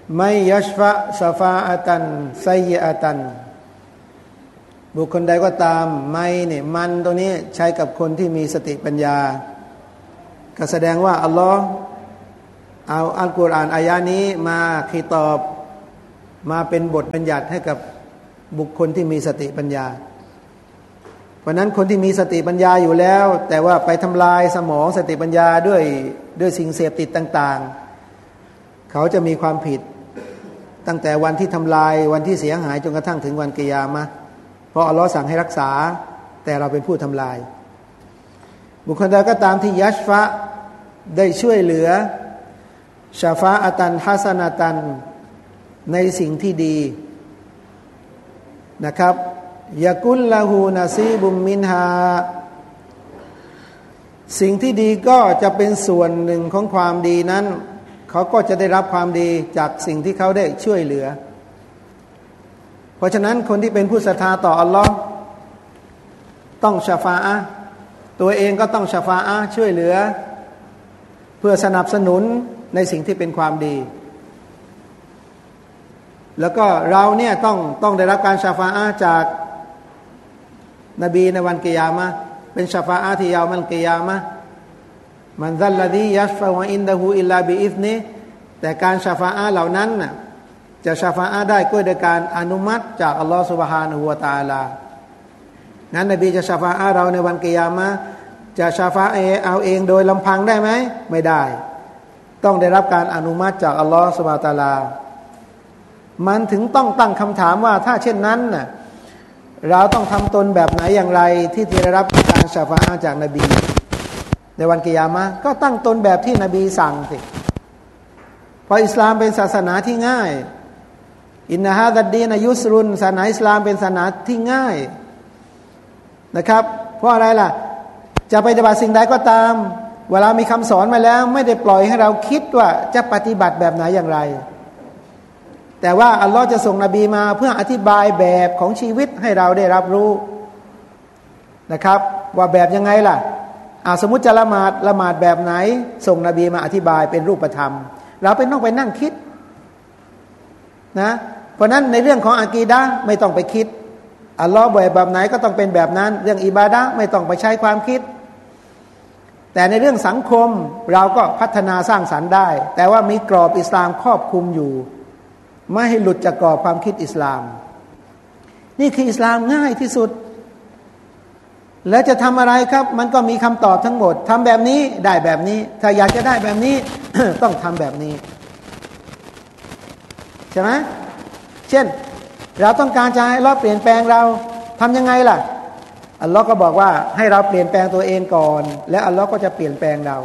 ไม่ยัชฟะซาฟาอะตันไซยะตันบุคคลใดก็ตามไม่เนี่ยมันตัวนี้ใช้กับคนที่มีสติปัญญาก็แสดงว่าอัลลอฮ์เอาอัลกุรอานอายะนี้มาคิตอบมาเป็นบทบัญญัติให้กับบุคคลที่มีสติปัญญาเพราะนั้นคนที่มีสติปัญญาอยู่แล้วแต่ว่าไปทำลายสมองสติปัญญาด้วยสิ่งเสพติดต่างๆเขาจะมีความผิดตั้งแต่วันที่ทำลายวันที่เสียหายจนกระทั่งถึงวันกิยามะห์เพราะอัลลอฮ์สั่งให้รักษาแต่เราเป็นผู้ทำลายบุคคลใดก็ตามที่ยัชฟะได้ช่วยเหลือชาฟาอะตันฮัสนะตันในสิ่งที่ดีนะครับยะกุลละหูนาซีบุมมินฮาสิ่งที่ดีก็จะเป็นส่วนหนึ่งของความดีนั้นเขาก็จะได้รับความดีจากสิ่งที่เขาได้ช่วยเหลือเพราะฉะนั้นคนที่เป็นผู้ศรัทธาต่ออัลลอฮ์ต้องชาฟาอะห์ตัวเองก็ต้องชาฟาอะห์ช่วยเหลือเพื่อสนับสนุนในสิ่งที่เป็นความดีแล้วก็เราเนี่ยต้องได้รับการชาฟาอะห์จากนบีในวันกิยามะห์เป็นชาฟาอะห์ที่ยาวมันกิยามะห์มันซัลลดียัชฟะวะอินดะฮูอิลลาบิอิซนิแต่การชาฟาอะห์เหล่านั้นน่ะจะชาฟาอะห์ได้ก็โดยการอนุมัติจากอัลลอฮฺซุบฮานะฮูวะตะอาลางั้นนบีจะชาฟาอะห์เราในวันกิยามะห์จะชาฟาอะห์เอาเองโดยลำพังได้ไหมไม่ได้ต้องได้รับการอนุมัติจากอัลลอฮฺซุบฮานะฮูวะตะอาลามันถึงต้องตั้งคำถามว่าถ้าเช่นนั้นน่ะเราต้องทำตนแบบไหนอย่างไรที่จะได้รับการชาฟาอะห์จากนบีในวันกิยามะห์ก็ตั้งตนแบบที่นบีสั่งสิเพราะอิสลามเป็นศาสนาที่ง่ายอินนะฮาซัดดีนยุสรุนศาสนาอิสลามเป็นศาสนาที่ง่ายนะครับเพราะอะไรล่ะจะไปปฏิบัติสิ่งใดก็ตามเวลามีคำสอนมาแล้วไม่ได้ปล่อยให้เราคิดว่าจะปฏิบัติแบบไหนอย่างไรแต่ว่าอัลลอฮ์จะส่งนบีมาเพื่ออธิบายแบบของชีวิตให้เราได้รับรู้นะครับว่าแบบยังไงล่ะสมมุติจะละหมาดแบบไหนส่งนบีมาอธิบายเป็นรูปธรรมเราเป็นต้องไปนั่งคิดนะเพราะนั้นในเรื่องของอากีดะห์ไม่ต้องไปคิดอัลลอฮ์บอกแบบไหนก็ต้องเป็นแบบนั้นเรื่องอิบาดะห์ไม่ต้องไปใช้ความคิดแต่ในเรื่องสังคมเราก็พัฒนาสร้างสรรค์ได้แต่ว่ามีกรอบอิสลามครอบคลุมอยู่ไม่ให้หลุดจากกรอบความคิดอิสลามนี่คืออิสลามง่ายที่สุดแล้วจะทำอะไรครับมันก็มีคำตอบทั้งหมดทำแบบนี้ได้แบบนี้ถ้าอยากจะได้แบบนี้ ต้องทำแบบนี้ใช่ไหมเช่นเราต้องการจะให้อัลเลาะห์เปลี่ยนแปลงเราทำยังไงล่ะอัลเลาะห์ก็บอกว่าให้เราเปลี่ยนแปลงตัวเองก่อนแล้วอัลเลาะห์ก็จะเปลี่ยนแปลงเรา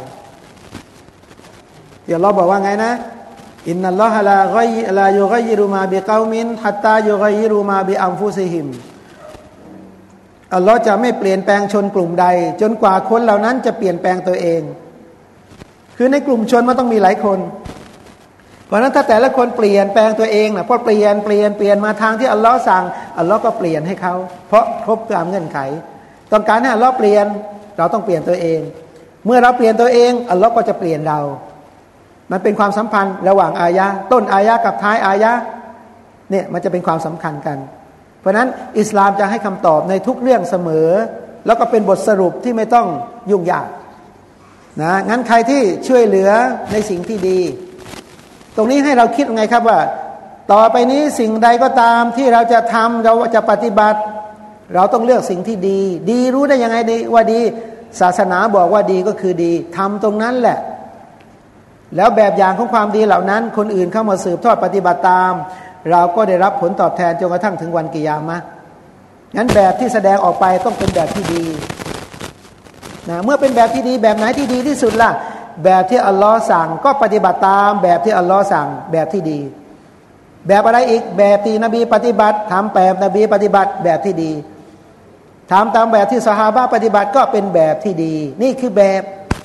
เดี๋ยวอัลเลาะห์บอกว่าไงนะอินนัลลอฮะลายุฆอยยิรุมาบิกอมินฮัตตายุฆอยยิรุมาบิอันฟุซิฮิมอัลลอฮ์จะไม่เปลี่ยนแปลงชนกลุ่มใดจนกว่าคนเหล่านั้นจะเปลี่ยนแปลงตัวเองคือในกลุ่มชนมันต้องมีหลายคนเพราะฉะนั้นถ้าแต่ละคนเปลี่ยนแปลงตัวเองนะพอเปลี่ยนมาทางที่อัลลอฮ์สั่งอัลลอฮ์ก็เปลี่ยนให้เขาเพราะครบตามเงื่อนไขต้องการให้อัลลอฮ์เปลี่ยนเราต้องเปลี่ยนตัวเองเมื่อเราเปลี่ยนตัวเองอัลลอฮ์ก็จะเปลี่ยนเรามันเป็นความสัมพันธ์ระหว่างอายะต้นอายะกับท้ายอายะเนี่ยมันจะเป็นความสำคัญกันเพราะนั้นอิสลามจะให้คำตอบในทุกเรื่องเสมอแล้วก็เป็นบทสรุปที่ไม่ต้องยุ่งยากนะงั้นใครที่ช่วยเหลือในสิ่งที่ดีตรงนี้ให้เราคิดไงครับว่าต่อไปนี้สิ่งใดก็ตามที่เราจะทำเราจะปฏิบัติเราต้องเลือกสิ่งที่ดีดีรู้ได้ยังไงดีว่าดีศาสนาบอกว่าดีก็คือดีทำตรงนั้นแหละแล้วแบบอย่างของความดีเหล่านั้นคนอื่นเข้ามาสืบทอดปฏิบัติตามเราก็ได้รับผลตอบแทนจนกระทั่งถึงวันกิยามะห์งั้นแบบที่แสดงออกไปต้องเป็นแบบที่ดีนะเมื่อเป็นแบบที่ดีแบบไหนที่ดีที่สุดล่ะแบบที่อัลลอฮ์สั่งก็ปฏิบัติตามแบบที่อัลลอฮ์สั่งแบบที่ดีแบบอะไรอีกแบบที่นบีปฏิบัติทำแบบนบีปฏิบัติแบบที่ดีทำตามแบบที่ซอฮาบะห์ปฏิบัติก็เป็นแบบที่ดีนี่คือแบบ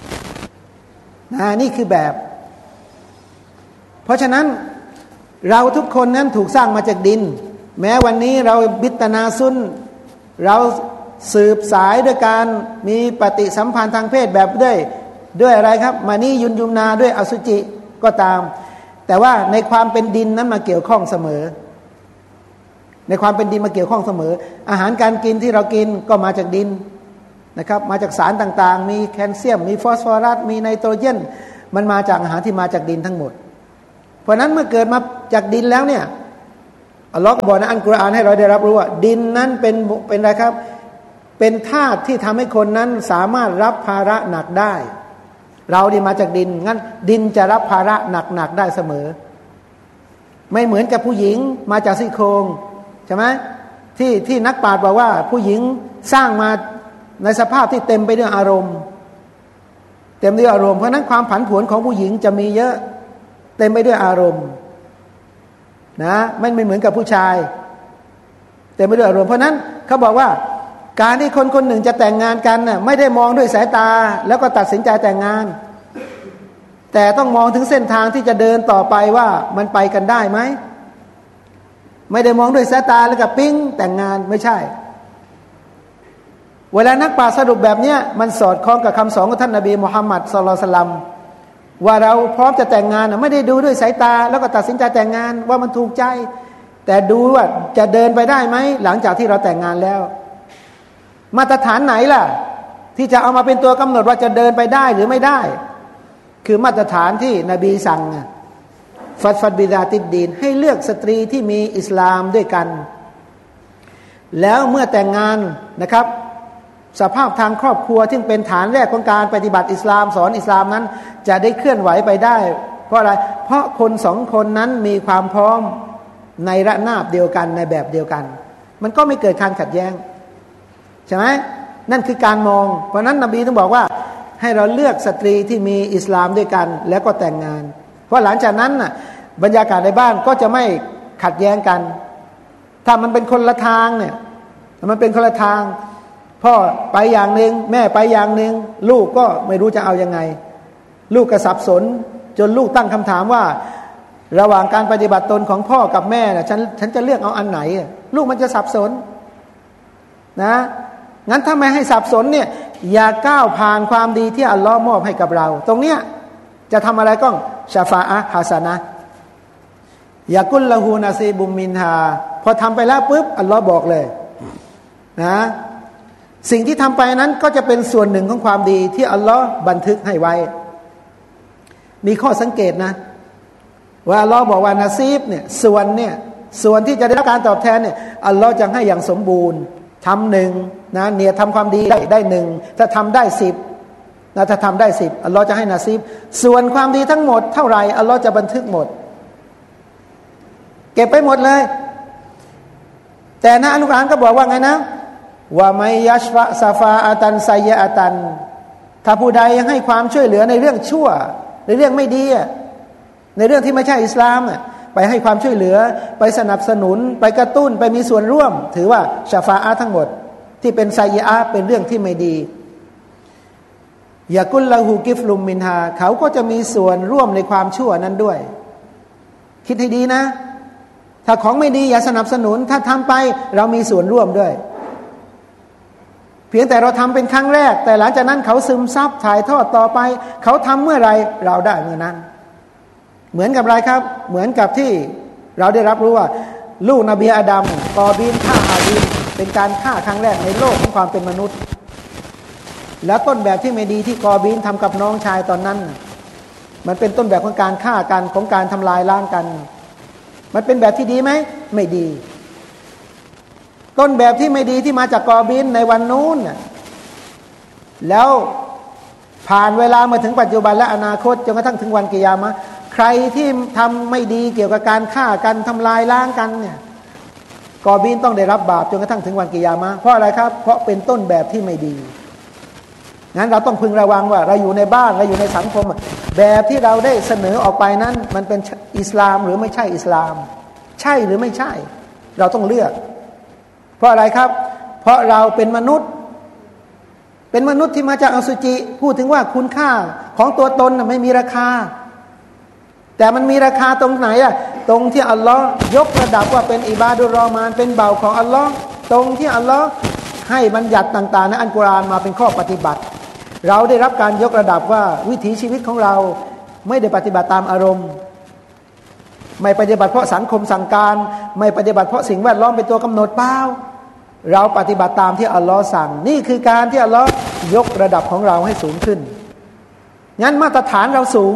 นี่คือแบบเพราะฉะนั้นเราทุกคนนั้นถูกสร้างมาจากดินแม้วันนี้เราบิตนาซุนเราสืบสายด้วยการมีปฏิสัมพันธ์ทางเพศแบบด้วยอะไรครับมานี่ยุนยุมนาด้วยอสุจิก็ตามแต่ว่าในความเป็นดินนั้นมาเกี่ยวข้องเสมอในความเป็นดินมาเกี่ยวข้องเสมออาหารการกินที่เรากินก็มาจากดินนะครับมาจากสารต่างๆมีแคลเซียมมีฟอสฟอรัสมีไนโตรเจนมันมาจากอาหารที่มาจากดินทั้งหมดเพราะนั้นเมื่อเกิดมาจากดินแล้วเนี่ยอัลลอฮ์ก็บอกในอัลกุรอานให้เราได้รับรู้ว่าดินนั้นเป็นอะไรครับเป็นธาตุที่ทำให้คนนั้นสามารถรับภาระหนักได้เราดีมาจากดินงั้นดินจะรับภาระหนักได้เสมอไม่เหมือนกับผู้หญิงมาจากซี่โครงใช่ไหมที่นักปราชญ์บอกว่าผู้หญิงสร้างมาในสภาพที่เต็มไปด้วยอารมณ์เต็มด้วยอารมณ์เพราะนั้นความผันผวนของผู้หญิงจะมีเยอะเต็มไปด้วยอารมณ์นะไม่เหมือนกับผู้ชายเต็มไปด้วยอารมณ์เพราะนั้นเขาบอกว่าการที่คนคนหนึ่งจะแต่งงานกันน่ะไม่ได้มองด้วยสายตาแล้วก็ตัดสินใจแต่งงานแต่ต้องมองถึงเส้นทางที่จะเดินต่อไปว่ามันไปกันได้ไหมไม่ได้มองด้วยสายตาแล้วก็ปิ๊งแต่งงานไม่ใช่เวลานักปราชญ์สรุปแบบนี้มันสอดคล้องกับคำสอนของท่านนบีมุฮัมมัดศ็อลลัลลอฮุอะลัยฮิวะซัลลัมว่าเราพร้อมจะแต่งงานไม่ได้ดูด้วยสายตาแล้วก็ตัดสินใจแต่งงานว่ามันถูกใจแต่ดูว่าจะเดินไปได้ไหมหลังจากที่เราแต่งงานแล้วมาตรฐานไหนล่ะที่จะเอามาเป็นตัวกำหนดว่าจะเดินไปได้หรือไม่ได้คือมาตรฐานที่นบีสั่งฟัดบิดาติดดีนให้เลือกสตรีที่มีอิสลามด้วยกันแล้วเมื่อแต่งงานนะครับสภาพทางครอบครัวที่เป็นฐานแรกของการปฏิบัติอิสลามสอนอิสลามนั้นจะได้เคลื่อนไหวไปได้เพราะอะไรเพราะคนสองคนนั้นมีความพร้อมในระนาบเดียวกันในแบบเดียวกันมันก็ไม่เกิดการขัดแย้งใช่ไหมนั่นคือการมองเพราะนั้นนบีต้องบอกว่าให้เราเลือกสตรีที่มีอิสลามด้วยกันแล้วก็แต่งงานเพราะหลังจากนั้นน่ะบรรยากาศในบ้านก็จะไม่ขัดแย้งกันถ้ามันเป็นคนละทางเนี่ยมันเป็นคนละทางพ่อไปอย่างหนึ่งแม่ไปอย่างหนึ่งลูกก็ไม่รู้จะเอายังไงลูกก็สับสนจนลูกตั้งคำถามว่าระหว่างการปฏิบัติตนของพ่อกับแม่น่ะฉันจะเลือกเอาอันไหนลูกมันจะสับสนนะงั้นถ้าไม่ให้สับสนเนี่ยอย่าก้าวผ่านความดีที่อัลลอฮ์มอบให้กับเราตรงเนี้ยจะทำอะไรก็ชาฟาอะฮ์ฮาซานะยากุลละฮูนาซีบุมมินฮาพอทำไปแล้วปุ๊บอัลลอฮ์บอกเลยนะสิ่งที่ทำไปนั้นก็จะเป็นส่วนหนึ่งของความดีที่อัลลอฮ์บันทึกให้ไว้มีข้อสังเกตนะว่าอัลลอฮ์บอกว่านาซีบเนี่ยส่วนที่จะได้รับการตอบแทนเนี่ยอัลลอฮ์จะให้อย่างสมบูรณ์ทำหนึ่งนะเนี่ยทำความดีได้หนึ่งถ้าทำได้10นะถ้าทำได้10อัลลอฮ์จะให้นาซีบส่วนความดีทั้งหมดเท่าไหร่อัลลอฮ์จะบันทึกหมดเก็บไปหมดเลยแต่นะอัลกุรอานก็บอกว่าไงนะว่าไมยัชฟะซาฟาอาตันไซยะอาตันถ้าผู้ใดให้ความช่วยเหลือในเรื่องชั่วในเรื่องไม่ดีในเรื่องที่ไม่ใช่อิสลามไปให้ความช่วยเหลือไปสนับสนุนไปกระตุ้นไปมีส่วนร่วมถือว่าชาฟาอะทั้งหมดที่เป็นไซยะเป็นเรื่องที่ไม่ดียากุลละหูกิฟลุมมินฮาเขาก็จะมีส่วนร่วมในความชั่วนั้นด้วยคิดให้ดีนะถ้าของไม่ดีอย่าสนับสนุนถ้าทำไปเรามีส่วนร่วมด้วยเพียงแต่เราทำเป็นครั้งแรกแต่หลังจากนั้นเขาซึมซับถ่ายทอดต่อไปเขาทำเมื่อไรเราได้เมื่อนั้นเหมือนกับอะไรครับเหมือนกับที่เราได้รับรู้ว่าลูกนบีอาดัมกอบีลฆ่าฮาบีลเป็นการฆ่าครั้งแรกในโลกของความเป็นมนุษย์แล้วต้นแบบที่ไม่ดีที่กอบีลทำกับน้องชายตอนนั้นมันเป็นต้นแบบของการฆ่ากันของการทำลายล้างกันมันเป็นแบบที่ดีไหมไม่ดีต้นแบบที่ไม่ดีที่มาจากกอบินในวันนู้นแล้วผ่านเวลามาถึงปัจจุบันและอนาคตจนกระทั่งถึงวันกิยามะห์ใครที่ทำไม่ดีเกี่ยวกับการฆ่ากันทำลายล้างกันเนี่ยกอบินต้องได้รับบาปจนกระทั่งถึงวันกิยามะห์เพราะอะไรครับเพราะเป็นต้นแบบที่ไม่ดีงั้นเราต้องพึงระวังว่าเราอยู่ในบ้านเราอยู่ในสังคมแบบที่เราได้เสนอออกไปนั้นมันเป็นอิสลามหรือไม่ใช่อิสลามใช่หรือไม่ใช่เราต้องเลือกเพราะอะไรครับเพราะเราเป็นมนุษย์ที่มาจากอสุจิพูดถึงว่าคุณค่าของตัวตนไม่มีราคาแต่มันมีราคาตรงไหนตรงที่อัลลอฮ์ยกระดับว่าเป็นอิบาดุรเราะห์มานเป็นเบาของอัลลอฮ์ตรงที่อัลลอฮ์ให้บัญญัติต่างๆในอัลกุรอานมาเป็นข้อปฏิบัติเราได้รับการยกระดับว่าวิถีชีวิตของเราไม่ได้ปฏิบัติตามอารมณ์ไม่ปฏิบัติเพราะสังคมสั่งการไม่ปฏิบัติเพราะสิ่งแวดล้อมเป็นตัวกำหนดเปล่าเราปฏิบัติตามที่อัลลอฮ์สั่งนี่คือการที่อัลลอฮ์ยกระดับของเราให้สูงขึ้นงั้นมาตรฐานเราสูง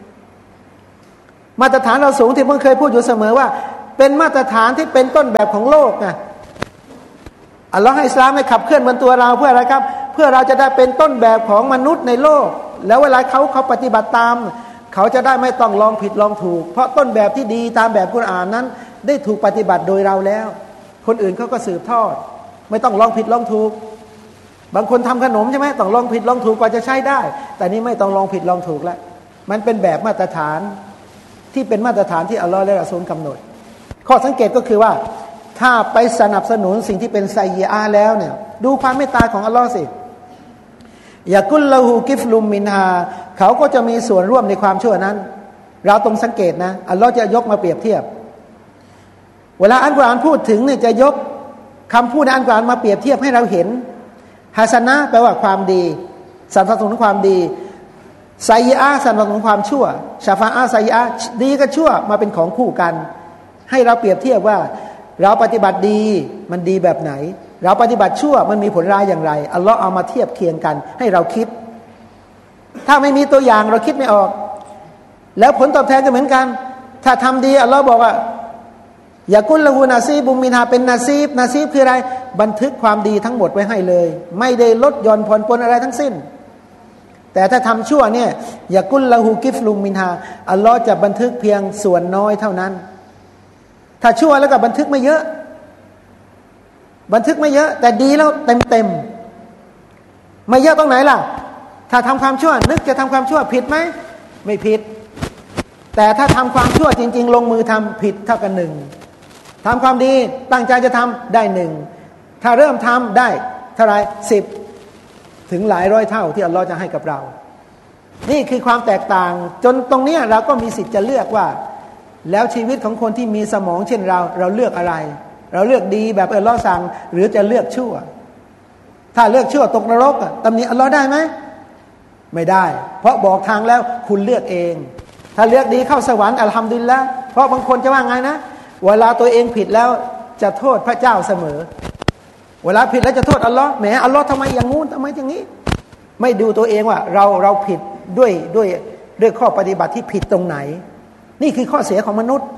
มาตรฐานเราสูงที่ผมเคยพูดอยู่เสมอว่าเป็นมาตรฐานที่เป็นต้นแบบของโลกนะอัลลอฮ์ให้อิสลามให้ขับเคลื่อนบนตัวเราเพื่ออะไรครับเพื่อเราจะได้เป็นต้นแบบของมนุษย์ในโลกแล้วเวลาเขาปฏิบัติตามเขาจะได้ไม่ต้องลองผิดลองถูกเพราะต้นแบบที่ดีตามแบบกุรอานนั้นได้ถูกปฏิบัติโดยเราแล้วคนอื่นเขาก็สืบทอดไม่ต้องลองผิดลองถูกบางคนทำขนมใช่ไหมต้องลองผิดลองถูกกว่าจะใช้ได้แต่นี่ไม่ต้องลองผิดลองถูกแล้วมันเป็นแบบมาตรฐานที่เป็นมาตรฐานที่อัลลอฮ์และรอซูลกำหนดข้อสังเกตก็คือว่าถ้าไปสนับสนุนสิ่งที่เป็นไซยีอาห์แล้วเนี่ยดูความเมตตาของอัลลอฮ์สิยากุลละหูกิฟลุมมินฮาเขาก็จะมีส่วนร่วมในความชั่วนั้นเราต้องสังเกตนะอัลลอฮ์จะยกมาเปรียบเทียบเวลาอัลกุรอานพูดถึงเนี่ยจะยกคำพูดในอัลกุรอานมาเปรียบเทียบให้เราเห็นฮัสนะแปลว่าความดีสนับสนุนความดีไซยีอาห์สนับสนุนความชั่วชาฟาอาห์ไซยีอาห์ดีกับชั่วมาเป็นของคู่กันให้เราเปรียบเทียบว่าเราปฏิบัติดีมันดีแบบไหนเราปฏิบัติชั่วมันมีผลร้ายอย่างไรอัลลอฮ์เอามาเทียบเคียงกันให้เราคิดถ้าไม่มีตัวอย่างเราคิดไม่ออกแล้วผลตอบแทนก็เหมือนกันถ้าทำดีอัลลอฮ์บอกว่าอย่ากุลละหูนาซีบุมมินฮาเป็นนาซีบนาซีบคืออะไรบันทึกความดีทั้งหมดไว้ให้เลยไม่ได้ลดหย่อนผ่อนปลนอะไรทั้งสิ้นแต่ถ้าทำชั่วเนี่ยอย่ากุลละหูกิฟลุมมินฮาอัลลอฮ์จะบันทึกเพียงส่วนน้อยเท่านั้นถ้าชั่วแล้วก็บันทึกไม่เยอะบันทึกไม่เยอะแต่ดีแล้วเต็มไม่เยอะตรงไหนล่ะถ้าทำความชั่วนึกจะทำความชั่วผิดไหมไม่ผิดแต่ถ้าทำความชั่วจริงๆลงมือทำผิดเท่ากัน1ทำความดีตั้งใจจะทำได้1ถ้าเริ่มทำได้เท่าไร10ถึงหลายร้อยเท่าที่อัลลอฮ์จะให้กับเรานี่คือความแตกต่างจนตรงนี้เราก็มีสิทธิ์จะเลือกว่าแล้วชีวิตของคนที่มีสมองเช่นเราเลือกอะไรเราเลือกดีแบบอัลลอฮ์สั่งหรือจะเลือกชั่วถ้าเลือกชั่วตกนรกตำหนิอัลลอฮ์ได้ไหมไม่ได้เพราะบอกทางแล้วคุณเลือกเองถ้าเลือกดีเข้าสวรรค์อัลฮัมดุลิลละห์เพราะบางคนจะว่าไงนะเวลาตัวเองผิดแล้วจะโทษพระเจ้าเสมอเวลาผิดแล้วจะโทษอัลลอฮ์แหมอัลลอฮ์ทำไมอย่างงู้นทำไมอย่างนี้ไม่ดูตัวเองว่าเราผิดด้วยข้อปฏิบัติที่ผิดตรงไหนนี่คือข้อเสียของมนุษย์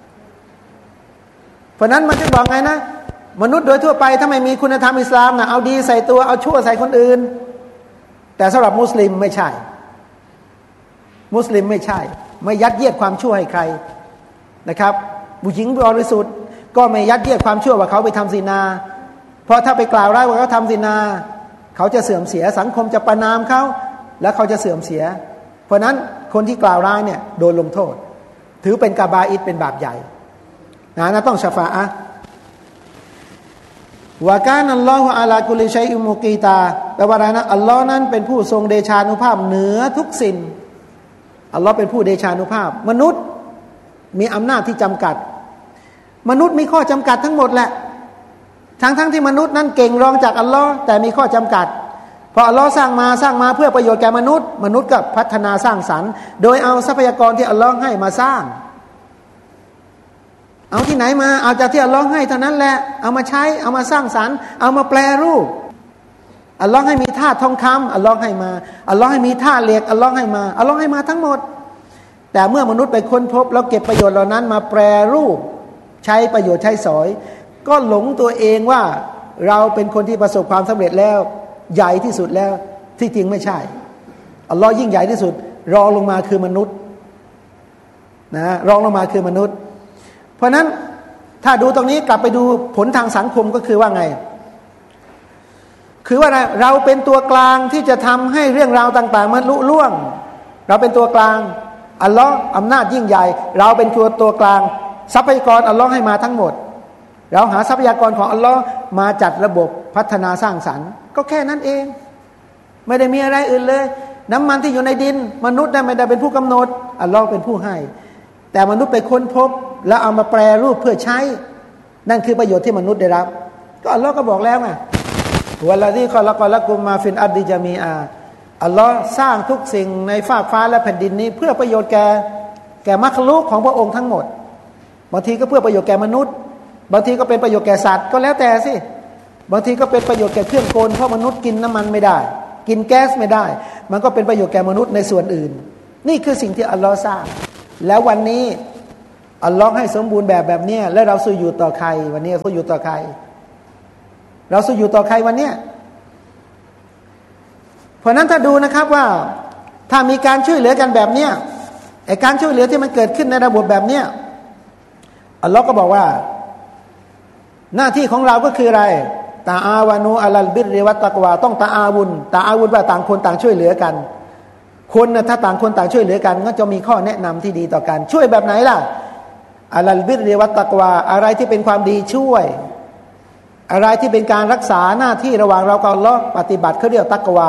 เพราะนั้นมันจะบอกไงนะมนุษย์โดยทั่วไปถ้าไม่มีคุณธรรมอิสลามนะเอาดีใส่ตัวเอาชั่วใส่คนอื่นแต่สำหรับมุสลิมไม่ใช่มุสลิมไม่ใช่ไม่ยัดเยียดความชั่วให้ใครนะครับผู้หญิงบริสุทธิ์ก็ไม่ยัดเยียดความชั่วว่าเขาไปทำซินาเพราะถ้าไปกล่าวร้ายว่าเขาทำซินาเขาจะเสื่อมเสียสังคมจะประณามเขาและเขาจะเสื่อมเสียเพราะนั้นคนที่กล่าวร้ายเนี่ยโดนลงโทษถือเป็นกาบาอิดเป็นบาปใหญ่นะต้องชะฟาอะห์วะกานัลลอฮุอะลากุลิชัยอิมุกีตาแปลว่าอะไรนะอัลลอฮ์นั้นเป็นผู้ทรงเดชานุภาพเหนือทุกสิ่งอัลลอฮ์เป็นผู้เดชานุภาพมนุษย์มีอำนาจที่จำกัดมนุษย์มีข้อจำกัดทั้งหมดแหละทั้งที่มนุษย์นั้นเก่งรองจากอัลลอฮ์แต่มีข้อจำกัดพออัลลอฮ์สร้างมาเพื่อประโยชน์แก่มนุษย์ก็พัฒนาสร้างสรรค์โดยเอาทรัพยากรที่อัลลอฮ์ให้มาสร้างเอาที่ไหนมาเอาจากที่อัลลอฮ์ให้เท่านั้นแหละเอามาใช้เอามาสร้างสรรค์เอามาแปรรูปอัลลอฮ์ให้มีธาตุทองคำอัลลอฮ์ให้มาอัลลอฮ์ให้มีธาตุเหล็กอัลลอฮ์ให้มาอัลลอฮ์ให้มาทั้งหมดแต่เมื่อมนุษย์ไปค้นพบแล้วเก็บประโยชน์เหล่านั้นมาแปรรูปใช้ประโยชน์ใช้สอยก็หลงตัวเองว่าเราเป็นคนที่ประสบความสำเร็จแล้วใหญ่ที่สุดแล้วที่จริงไม่ใช่อัลลอฮ์ยิ่งใหญ่ที่สุดรองลงมาคือมนุษย์นะรองลงมาคือมนุษย์เพราะนั้นถ้าดูตรงนี้กลับไปดูผลทางสังคมก็คือว่าไงคือว่าเราเป็นตัวกลางที่จะทำให้เรื่องราวต่างๆมันลุล่วงเราเป็นตัวกลางอัลลอฮ์อำนาจยิ่งใหญ่เราเป็นตัวกลางทรัพยากรอัลลอฮ์ให้มาทั้งหมดเราหาทรัพยากรของอัลลอฮ์มาจัดระบบพัฒนาสร้างสรรค์ก็แค่นั้นเองไม่ได้มีอะไรอื่นเลยน้ำมันที่อยู่ในดินมนุษย์ไม่ได้เป็นผู้กำหนดอัลลอฮ์เป็นผู้ให้แต่มนุษย์ไปค้นพบแล้วเอามาแปรรูปเพื่อใช้นั่นคือประโยชน์ที่มนุษย์ได้รับก็อัลลอฮ์ก็บอกแล้วไงวัลลซีคอลักละกุมมาฟิลอัรฎิญะมีอาอัลลอฮ์สร้างทุกสิ่งในฟากฟ้าและแผ่นดินนี้เพื่อประโยชน์แก่มัคลุกของพระองค์ทั้งหมดบางทีก็เพื่อประโยชน์แก่มนุษย์บางทีก็เป็นประโยชน์แก่สัตว์ก็แล้วแต่สิบางทีก็เป็นประโยชน์แก่เครื่องกลเพราะมนุษย์กินน้ำมันไม่ได้กินแก๊สไม่ได้มันก็เป็นประโยชน์แก่มนุษย์ในส่วนอื่นนี่คือสิ่งที่อัลลอฮ์สร้างแล้ววันนี้อัลลอฮ์ให้สมบูรณ์แบบนี้แล้วเราสู้อยู่ต่อใครวันนี้สู้อยู่ต่อใครเราสู้อยู่ต่อใครวันนี้เพราะนั้นถ้าดูนะครับว่าถ้ามีการช่วยเหลือกันแบบนี้ไอ้การช่วยเหลือที่มันเกิดขึ้นในระบบแบบนี้อัลลอฮ์ก็บอกว่าหน้าที่ของเราก็คืออะไรตาอาวานูอัลลบิรริวัตตักวาต้องตาอาวุนว่าต่างคนต่างช่วยเหลือกันคนนะถ้าต่างคนต่างช่วยเหลือกันก็จะมีข้อแนะนำที่ดีต่อกันช่วยแบบไหนล่ะอัลลบิรริวัตตักวาอะไรที่เป็นความดีช่วยอะไรที่เป็นการรักษาหน้าที่ระหว่างเรากับอัลลอฮ์ปฏิบัติเขาเรียกตักวา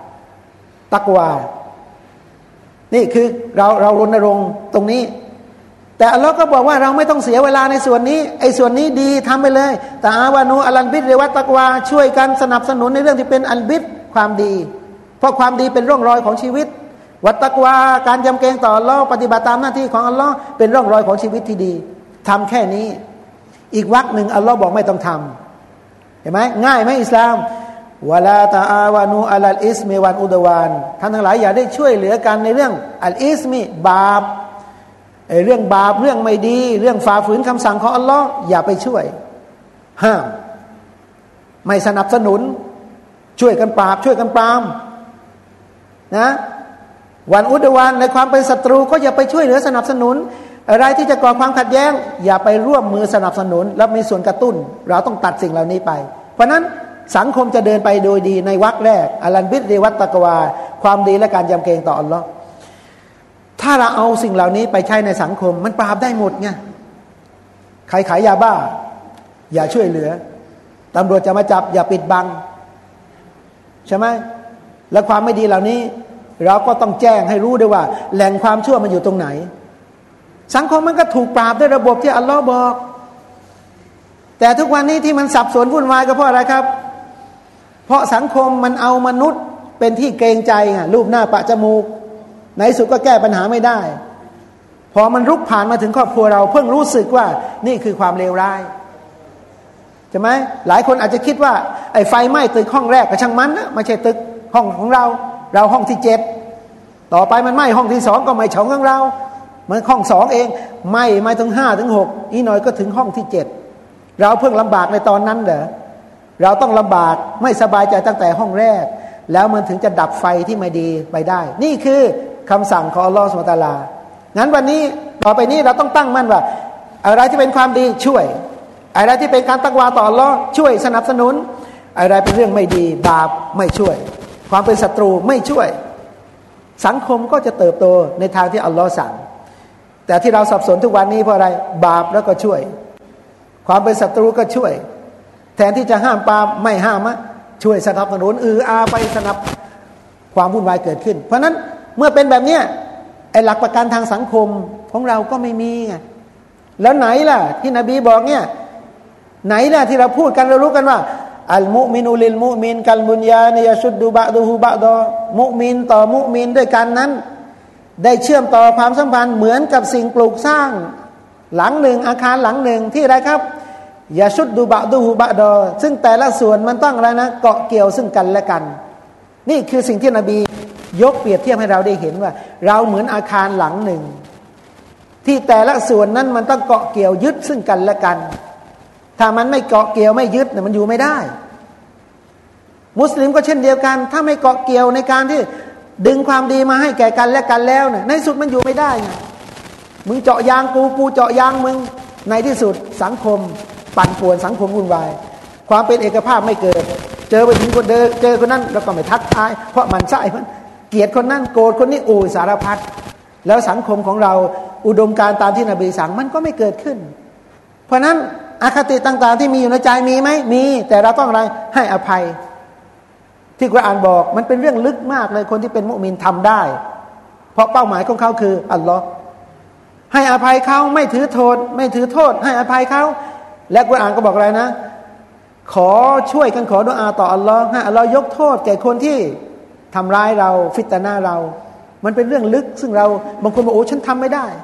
นี่คือเรารณรงค์ตรงนี้แต่อัลลอฮ์ก็บอกว่าเราไม่ต้องเสียเวลาในส่วนนี้ไอ้ส่วนนี้ดีทำไปเลยตาอาวานูอัลบิรริวัตตักวาช่วยกันสนับสนุนในเรื่องที่เป็นอัลบิรความดีเพราะความดีเป็นร่องรอยของชีวิตวัตตักวาการยำเกรงต่ออัลลอฮ์ปฏิบัติตามหน้าที่ของอัลลอฮ์เป็นร่องรอยของชีวิตที่ดีทำแค่นี้อีกวรรคหนึ่งอัลลอฮ์บอกไม่ต้องทำเห็นไหมง่ายไหมอิสลามวะลาตาอาวานูอัลอิสมิวันอุดวานท่านทั้งหลายอย่าได้ช่วยเหลือกันในเรื่องอัลอิสมิบาปเรื่องบาปเรื่องไม่ดีเรื่องฝ่าฝืนคำสั่งของอัลลอฮ์อย่าไปช่วยห้ามไม่สนับสนุนช่วยกันปราบช่วยกันปรามนะวันอุดวานในความเป็นศัตรูก็อย่าไปช่วยเหลือสนับสนุนอะไรที่จะก่อความขัดแย้งอย่าไปร่วมมือสนับสนุนและมีส่วนกระตุ้นเราต้องตัดสิ่งเหล่านี้ไปเพราะนั้นสังคมจะเดินไปโดยดีในวรรคแรกอัลบิรริวัตตักวาความดีและการยำเกรงต่ออัลลอฮ์ถ้าเราเอาสิ่งเหล่านี้ไปใช้ในสังคมมันปราบได้หมดไงใครขายยาบ้าอย่าช่วยเหลือตำรวจจะมาจับอย่าปิดบังใช่ไหมและความไม่ดีเหล่านี้เราก็ต้องแจ้งให้รู้ด้วยว่าแหล่งความชั่วมันอยู่ตรงไหนสังคมมันก็ถูกปราบด้วยระบบที่อัลลอฮ์บอกแต่ทุกวันนี้ที่มันสับสนวุ่นวายก็เพราะอะไรครับเพราะสังคมมันเอามนุษย์เป็นที่เกรงใจไงรูปหน้าปะจมูกในสุดก็แก้ปัญหาไม่ได้พอมันรุกผ่านมาถึงครอบครัวเราเพิ่งรู้สึกว่านี่คือความเลวร้ายใช่ไหมหลายคนอาจจะคิดว่าไอ้ไฟไหม้ตึกห้องแรกก็ช่างมันนะไม่ใช่ตึกห้องของเราห้องที่7ต่อไปมันไหม้ห้องที่2ก็ไม่ช่องของเรามันห้อง2เองไหม้ถึง5ถึง6อีกหน่อยก็ถึงห้องที่7เราเพิ่งลำบากในตอนนั้นเหรอเราต้องลำบากไม่สบายใจตั้งแต่ห้องแรกแล้วมันถึงจะดับไฟที่ไม่ดีไปได้นี่คือคำสั่งของอัลลอฮฺซุบฮานะฮูวะตะอาลางั้นวันนี้ต่อไปนี้เราต้องตั้งมั่นว่าอะไรที่เป็นความดีช่วยอะไรที่เป็นการตักวาต่ออัลลอฮ์ช่วยสนับสนุนอะไรเป็นเรื่องไม่ดีบาปไม่ช่วยความเป็นศัตรูไม่ช่วยสังคมก็จะเติบโตในทางที่อัลลอฮ์สั่งแต่ที่เราสับสนทุกวันนี้เพราะอะไรบาปแล้วก็ช่วยความเป็นศัตรูก็ช่วยแทนที่จะห้ามปรามไม่ห้ามช่วยสนับสนุนไปสนับความวุ่นวายเกิดขึ้นเพราะนั้นเมื่อเป็นแบบเนี้ยไอ้หลักประกันทางสังคมของเราก็ไม่มีไงแล้วไหนล่ะที่นบีบอกเนี่ยไหนล่ะที่เราพูดกันเรารู้กันว่าอัลมุมินุลิลมุมินกัลบุญญานิยชุดดูบะดูฮูบะดอมุมินต่อมุมินด้วยกันนั้นได้เชื่อมต่อความสัมพันธ์เหมือนกับสิ่งปลูกสร้างหลังหนึ่งอาคารหลังหนึ่งที่อะไรครับยาชุดดูบะดูฮูบะดอซึ่งแต่ละส่วนมันต้องอะไรนะเกาะเกี่ยวซึ่งกันและกันนี่คือสิ่งที่นบียกเปรียบเทียบให้เราได้เห็นว่าเราเหมือนอาคารหลังหนึ่งที่แต่ละส่วนนั้นมันต้องเกาะเกี่ยวยึดซึ่งกันและกันถ้ามันไม่เกาะเกี่ยวไม่ยึดเนี่ยมันอยู่ไม่ได้มุสลิมก็เช่นเดียวกันถ้าไม่เกาะเกี่ยวในการที่ดึงความดีมาให้แก่กันและกันแล้วเนี่ยในสุดมันอยู่ไม่ได้ไงมึงเจาะยางกูเจาะยางมึงในที่สุดสังคมปั่นป่วนสังคมวุ่นวายความเป็นเอกภาพไม่เกิดเจอไปถึงคนเจอคนนั้นแล้วก็ไม่ทักทายเพราะมันใช่มันเกลียดคนนั้นโกรธคนนี้สารพัดแล้วสังคมของเราอุดมการณ์ตามที่นบีสั่งมันก็ไม่เกิดขึ้นเพราะนั้นอคติต่างๆที่มีอยู่ในใจมีไหมมีแต่เราต้องอะไรให้อภัยที่กุรอานบอกมันเป็นเรื่องลึกมากเลยคนที่เป็นมุมินทำได้เพราะเป้าหมายของเขาคืออัลลอฮ์ให้อภัยเขาไม่ถือโทษให้อภัยเขาและกุรอานก็บอกอะไรนะขอช่วยกันขอดุอาต่ออัลลอฮ์ให้อัลลอฮ์ยกโทษแก่คนที่ทำร้ายเราฟิตนาเรามันเป็นเรื่องลึกซึ่งเราบางคนบอกโอ้ฉันทำไม่ได้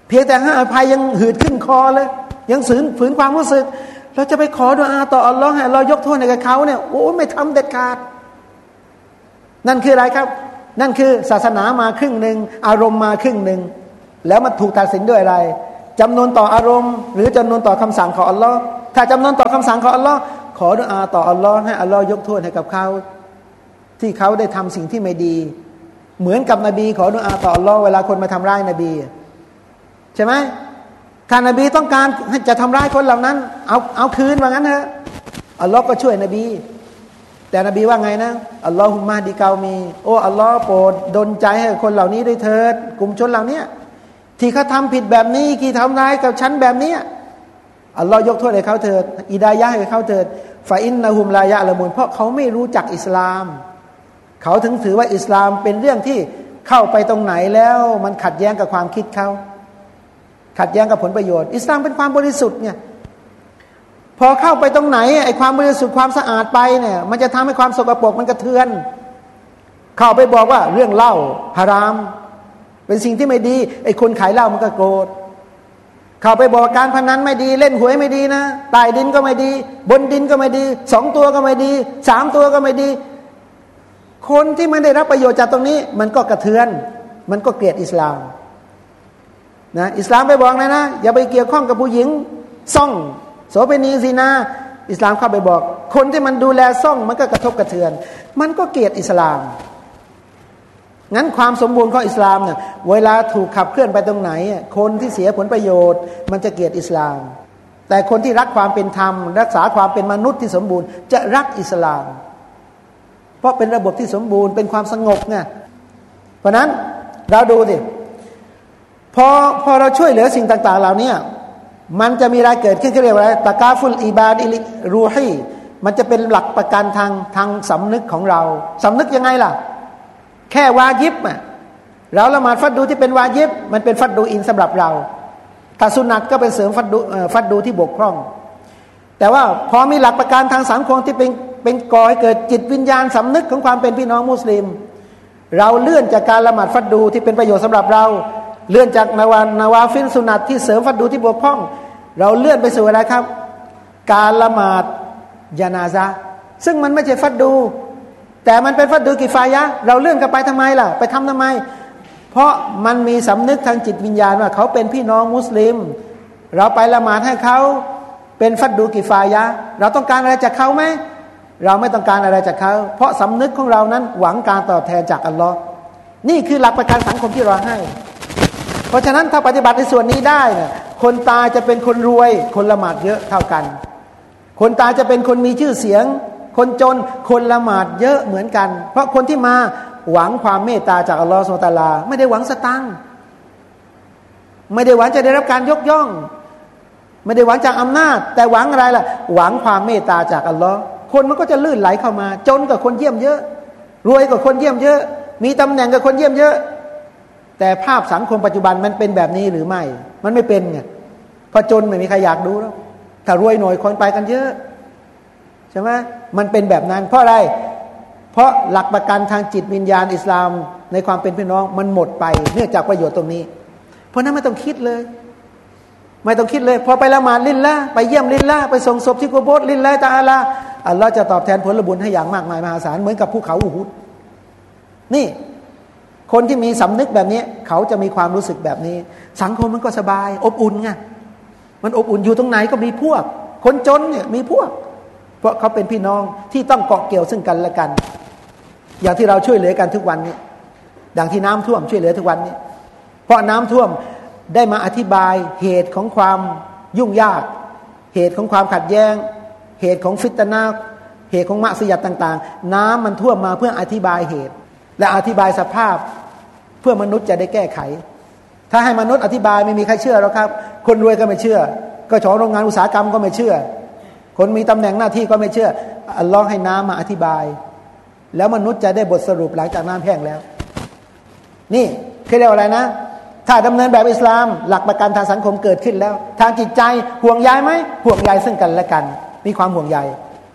เพียงแต่ให้อภัยยังหืดขึ้นคอเลยยังฝืนความรู้สึกเราจะไปขอดุอาต่ออัลลอฮ์ให้อัลลอฮ์ยกโทษให้กับเขาเนี่ยโอ้ไม่ทำเด็ดขาดนั่นคืออะไรครับนั่นคือศาสนามาครึ่งหนึ่งอารมณ์มาครึ่งหนึ่งแล้วมันถูกตัดสินด้วยอะไรจำนวนต่ออารมณ์หรือจำนวนต่อคำสั่งของอัลลอฮ์ถ้าจำนวนต่อคำสั่งของอัลลอฮ์ขอดุอาต่ออัลลอฮ์ให้อัลลอฮ์ยกโทษให้กับเขาที่เขาได้ทำสิ่งที่ไม่ดีเหมือนกับนบีขอดุอาต่ออัลลอฮ์เวลาคนมาทำร้ายนบีใช่ไหมถ้านบีต้องการให้จะทำร้ายคนเหล่านั้นเอาคืนว่างั้นเถอะอัลลอฮ์ก็ช่วยนบีแต่นบีว่าไงนะอัลลอฮุมะดิกามีโอ้อัลลอฮ์โปรดดลใจให้คนเหล่านี้ด้วยเถิดกลุ่มชนเหล่านี้ที่เขาทำผิดแบบนี้ที่ทำร้ายกับฉันแบบนี้อัลลอฮ์ยกโทษให้เขาเถิดอิดายะห์ให้เขาเถิดฟาอินนะฮุมลายะละมุนเพราะเขาไม่รู้จักอิสลามเขาถึงถือว่าอิสลามเป็นเรื่องที่เข้าไปตรงไหนแล้วมันขัดแย้งกับความคิดเขาขัดแย้งกับผลประโยชน์อิสลามเป็นความบริสุทธิ์เนี่ยพอเข้าไปตรงไหนไอ้ความบริสุทธิ์ความสะอาดไปเนี่ยมันจะทำให้ความสกปรกมันกระเทือนเข้าไปบอกว่าเรื่องเหล้าฮารามเป็นสิ่งที่ไม่ดีไอ้คนขายเหล้ามันก็โกรธเข้าไปบอกการพนันไม่ดีเล่นหวยไม่ดีนะใต้ดินก็ไม่ดีบนดินก็ไม่ดี2ตัวก็ไม่ดี3ตัวก็ไม่ดีคนที่ไม่ได้รับประโยชน์จากตรงนี้มันก็กระเทือนมันก็เกลียดอิสลามนะอิสลามไปบอกนะอย่าไปเกี่ยวข้องกับผู้หญิงซ่องโสเภณีซินาอิสลามเข้าไปบอกคนที่มันดูแลซ่องมันก็กระทบกระเทือนมันก็เกลียดอิสลามงั้นความสมบูรณ์ของอิสลามเนี่ยเวลาถูกขับเคลื่อนไปตรงไหนคนที่เสียผลประโยชน์มันจะเกลียดอิสลามแต่คนที่รักความเป็นธรรมรักษาความเป็นมนุษย์ที่สมบูรณ์จะรักอิสลามเพราะเป็นระบบที่สมบูรณ์เป็นความสงบไงเพราะนั้นเราดูสิพอเราช่วยเหลือสิ่งต่างๆเหล่านี้มันจะมีอะไรเกิดขึ้นเรียกว่าตะกาฟุลอิบาดอิลิรูฮีมันจะเป็นหลักประกันทางสำนึกของเราสำนึกยังไงล่ะแค่วาญิบเราละหมาดฟัดดูที่เป็นวาญิบมันเป็นฟัดดูอินสำหรับเราถ้าสุนัตก็เป็นเสริมฟัดดูที่บกพร่องแต่ว่าพอมีหลักประกันทางสังคมที่เป็นก่อให้เกิดจิตวิญญาณสำนึกของความเป็นพี่น้องมุสลิมเราเลื่อนจากการละหมาดฟัดดูที่เป็นประโยชน์สำหรับเราเลื่อนจากนาวาฟิลสุนัตที่เสริมฟัดดูที่บกพร่องเราเลื่อนไปสู่อะไรครับการละหมาดญะนาซะห์ซึ่งมันไม่ใช่ฟัดดูแต่มันเป็นฟัดดูกิฟายะห์เราเลื่อนกันไปทำไมล่ะไปทำไมเพราะมันมีสำนึกทางจิตวิญญาณว่าเขาเป็นพี่น้องมุสลิมเราไปละหมาดให้เขาเป็นฟัดดูกิฟายะห์เราต้องการอะไรจากเขาไหมเราไม่ต้องการอะไรจากเขาเพราะสำนึกของเรานั้นหวังการตอบแทนจากอัลลอฮ์นี่คือหลักประกันสังคมที่เราให้เพราะฉะนั้นถ้าปฏิบัติในส่วนนี้ได้เนี่ยคนตายจะเป็นคนรวยคนละหมาดเยอะเท่ากันคนตายจะเป็นคนมีชื่อเสียงคนจนคนละหมาดเยอะเหมือนกันเพราะคนที่มาหวังความเมตตาจากอัลลอฮฺซุบฮานะฮูวะตะอาลาไม่ได้หวังสตังค์ไม่ได้หวังจะได้รับการยกย่องไม่ได้หวังจากอำนาจแต่หวังอะไรล่ะหวังความเมตตาจากอัลลอฮฺคนมันก็จะลื่นไหลเข้ามาจนกับคนเยี่ยมเยอะรวยกับคนเยี่ยมเยอะมีตำแหน่งกับคนเยี่ยมเยอะแต่ภาพสังคมปัจจุบันมันเป็นแบบนี้หรือไม่มันไม่เป็นไงพอจนไม่มีใครอยากดูแล้วถ้ารวยหน่อยคนไปกันเยอะใช่ไหมมันเป็นแบบนั้นเพราะอะไรเพราะหลักประกันทางจิตวิญญาณอิสลามในความเป็นพี่น้องมันหมดไปเนื่องจากประโยชน์ตรงนี้เพราะนั้นไม่ต้องคิดเลยไม่ต้องคิดเลยพอไปละหมาดลิลละไปเยี่ยมลิลละไปส่งศพที่กุโบร์ลิลละตะอาลาอัลลอฮ์จะตอบแทนผลบุญให้อย่างมากมายมหาศาลเหมือนกับภูเขาอูฮุดนี่คนที่มีสำนึกแบบนี้เขาจะมีความรู้สึกแบบนี้สังคมมันก็สบายอบอุ่นไงมันอบอุ่นอยู่ตรงไหนก็มีพวกคนจนเนี่ยมีพวกเพราะเขาเป็นพี่น้องที่ต้องเกาะเกี่ยวซึ่งกันและกันอย่างที่เราช่วยเหลือกันทุกวันนี้ดังที่น้ำท่วมช่วยเหลือทุกวันนี้เพราะน้ำท่วมได้มาอธิบายเหตุของความยุ่งยากเหตุของความขัดแย้งเหตุของฟิตนะห์เหตุของมะซิยะห์ต่างๆน้ำมันท่วมมาเพื่ออธิบายเหตุและอธิบายสภาพเพื่อมนุษย์จะได้แก้ไขถ้าให้มนุษย์อธิบายไม่มีใครเชื่อหรอกครับคนรวยก็ไม่เชื่อก็ชอโรงงานอุตสาหกรรมก็ไม่เชื่อคนมีตำแหน่งหน้าที่ก็ไม่เชื่ออัลลอฮ์ให้น้ำมาอธิบายแล้วมนุษย์จะได้บทสรุปหลังจากน้ำแห้งแล้วนี่คือเรียกว่าอะไรนะถ้าดำเนินแบบอิสลามหลักประกันทางสังคมเกิดขึ้นแล้วทางจิตใจห่วงใยไหมห่วงใยซึ่งกันและกันมีความห่วงใย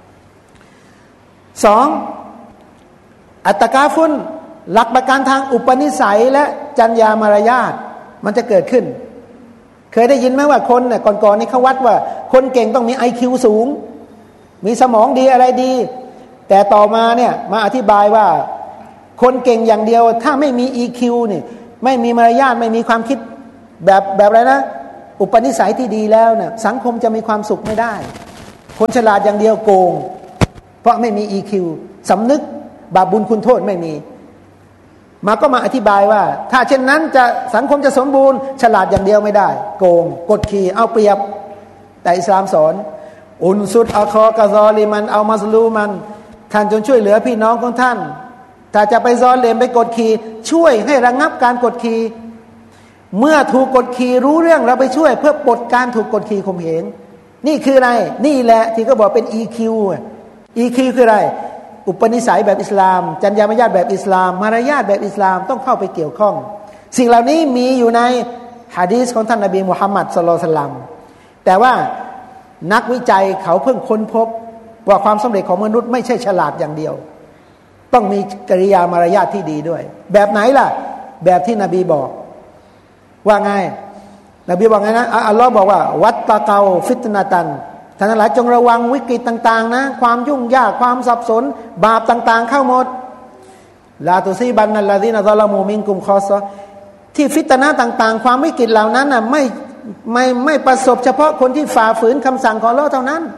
2อัตตะกาฟุนหลักประกันทางอุปนิสัยและจรรยามารยาทมันจะเกิดขึ้นเคยได้ยินไหมว่าคนเนี่ยก่อนๆนี่เขาวัดว่าคนเก่งต้องมี IQ สูงมีสมองดีอะไรดีแต่ต่อมาเนี่ยมาอธิบายว่าคนเก่งอย่างเดียวถ้าไม่มี EQ เนี่ยไม่มีมารยาทไม่มีความคิดแบบอะไรนะอุปนิสัยที่ดีแล้วเนี่ยสังคมจะมีความสุขไม่ได้คนฉลาดอย่างเดียวโกงเพราะไม่มี EQ สำนึกบาปบุญคุณโทษไม่มีก็มาอธิบายว่าถ้าเช่นนั้นจะสังคมจะสมบูรณ์ฉลาดอย่างเดียวไม่ได้โกงกดขี่เอาเปรียบแต่อิสลามสอนอุนซุดอัคอกะซอลิมันเอามัซลูมันท่านจงช่วยเหลือพี่น้องของท่านถ้าจะไปซอเลมไปกดขี่ช่วยให้ระงับการกดขี่เมื่อถูกกดขี่รู้เรื่องเราไปช่วยเพื่อปลดการถูกกดขี่ข่มเหงนี่คืออะไรนี่แหละที่เขาบอกเป็น EQ EQ คืออะไรอุปนิสัยแบบอิสลามจรรยาบรรยาทแบบอิสลามมารยาทแบบอิสลามต้องเข้าไปเกี่ยวข้องสิ่งเหล่านี้มีอยู่ในหะดีษของท่านนบีมุฮัมมัดศ็อลลัลลอฮุอะลัยฮิวะซัลลัมแต่ว่านักวิจัยเขาเพิ่งค้นพบว่าความสำเร็จของมนุษย์ไม่ใช่ฉลาดอย่างเดียวต้องมีกิริยามารยาทที่ดีด้วยแบบไหนล่ะแบบที่นบีบอกว่าไงนบีบอกไงนะอัลลอฮ์บอกว่าวัตตะเกาฟิตนะตันท่านทั้งหลายจงระวังวิกฤตต่างๆนะความยุ่งยากความสับสนบาปต่างๆเข้าหมดลาตุซีบันนัลลาซีนะซอลามูมินกุมคอซอที่ฟิตนะต่างๆความวิกฤตเหล่านั้นน่ะไม่ประสบเฉพาะคนที่ฝ่าฝืนคำสั่งของอัลเลาะห์เท่านั้น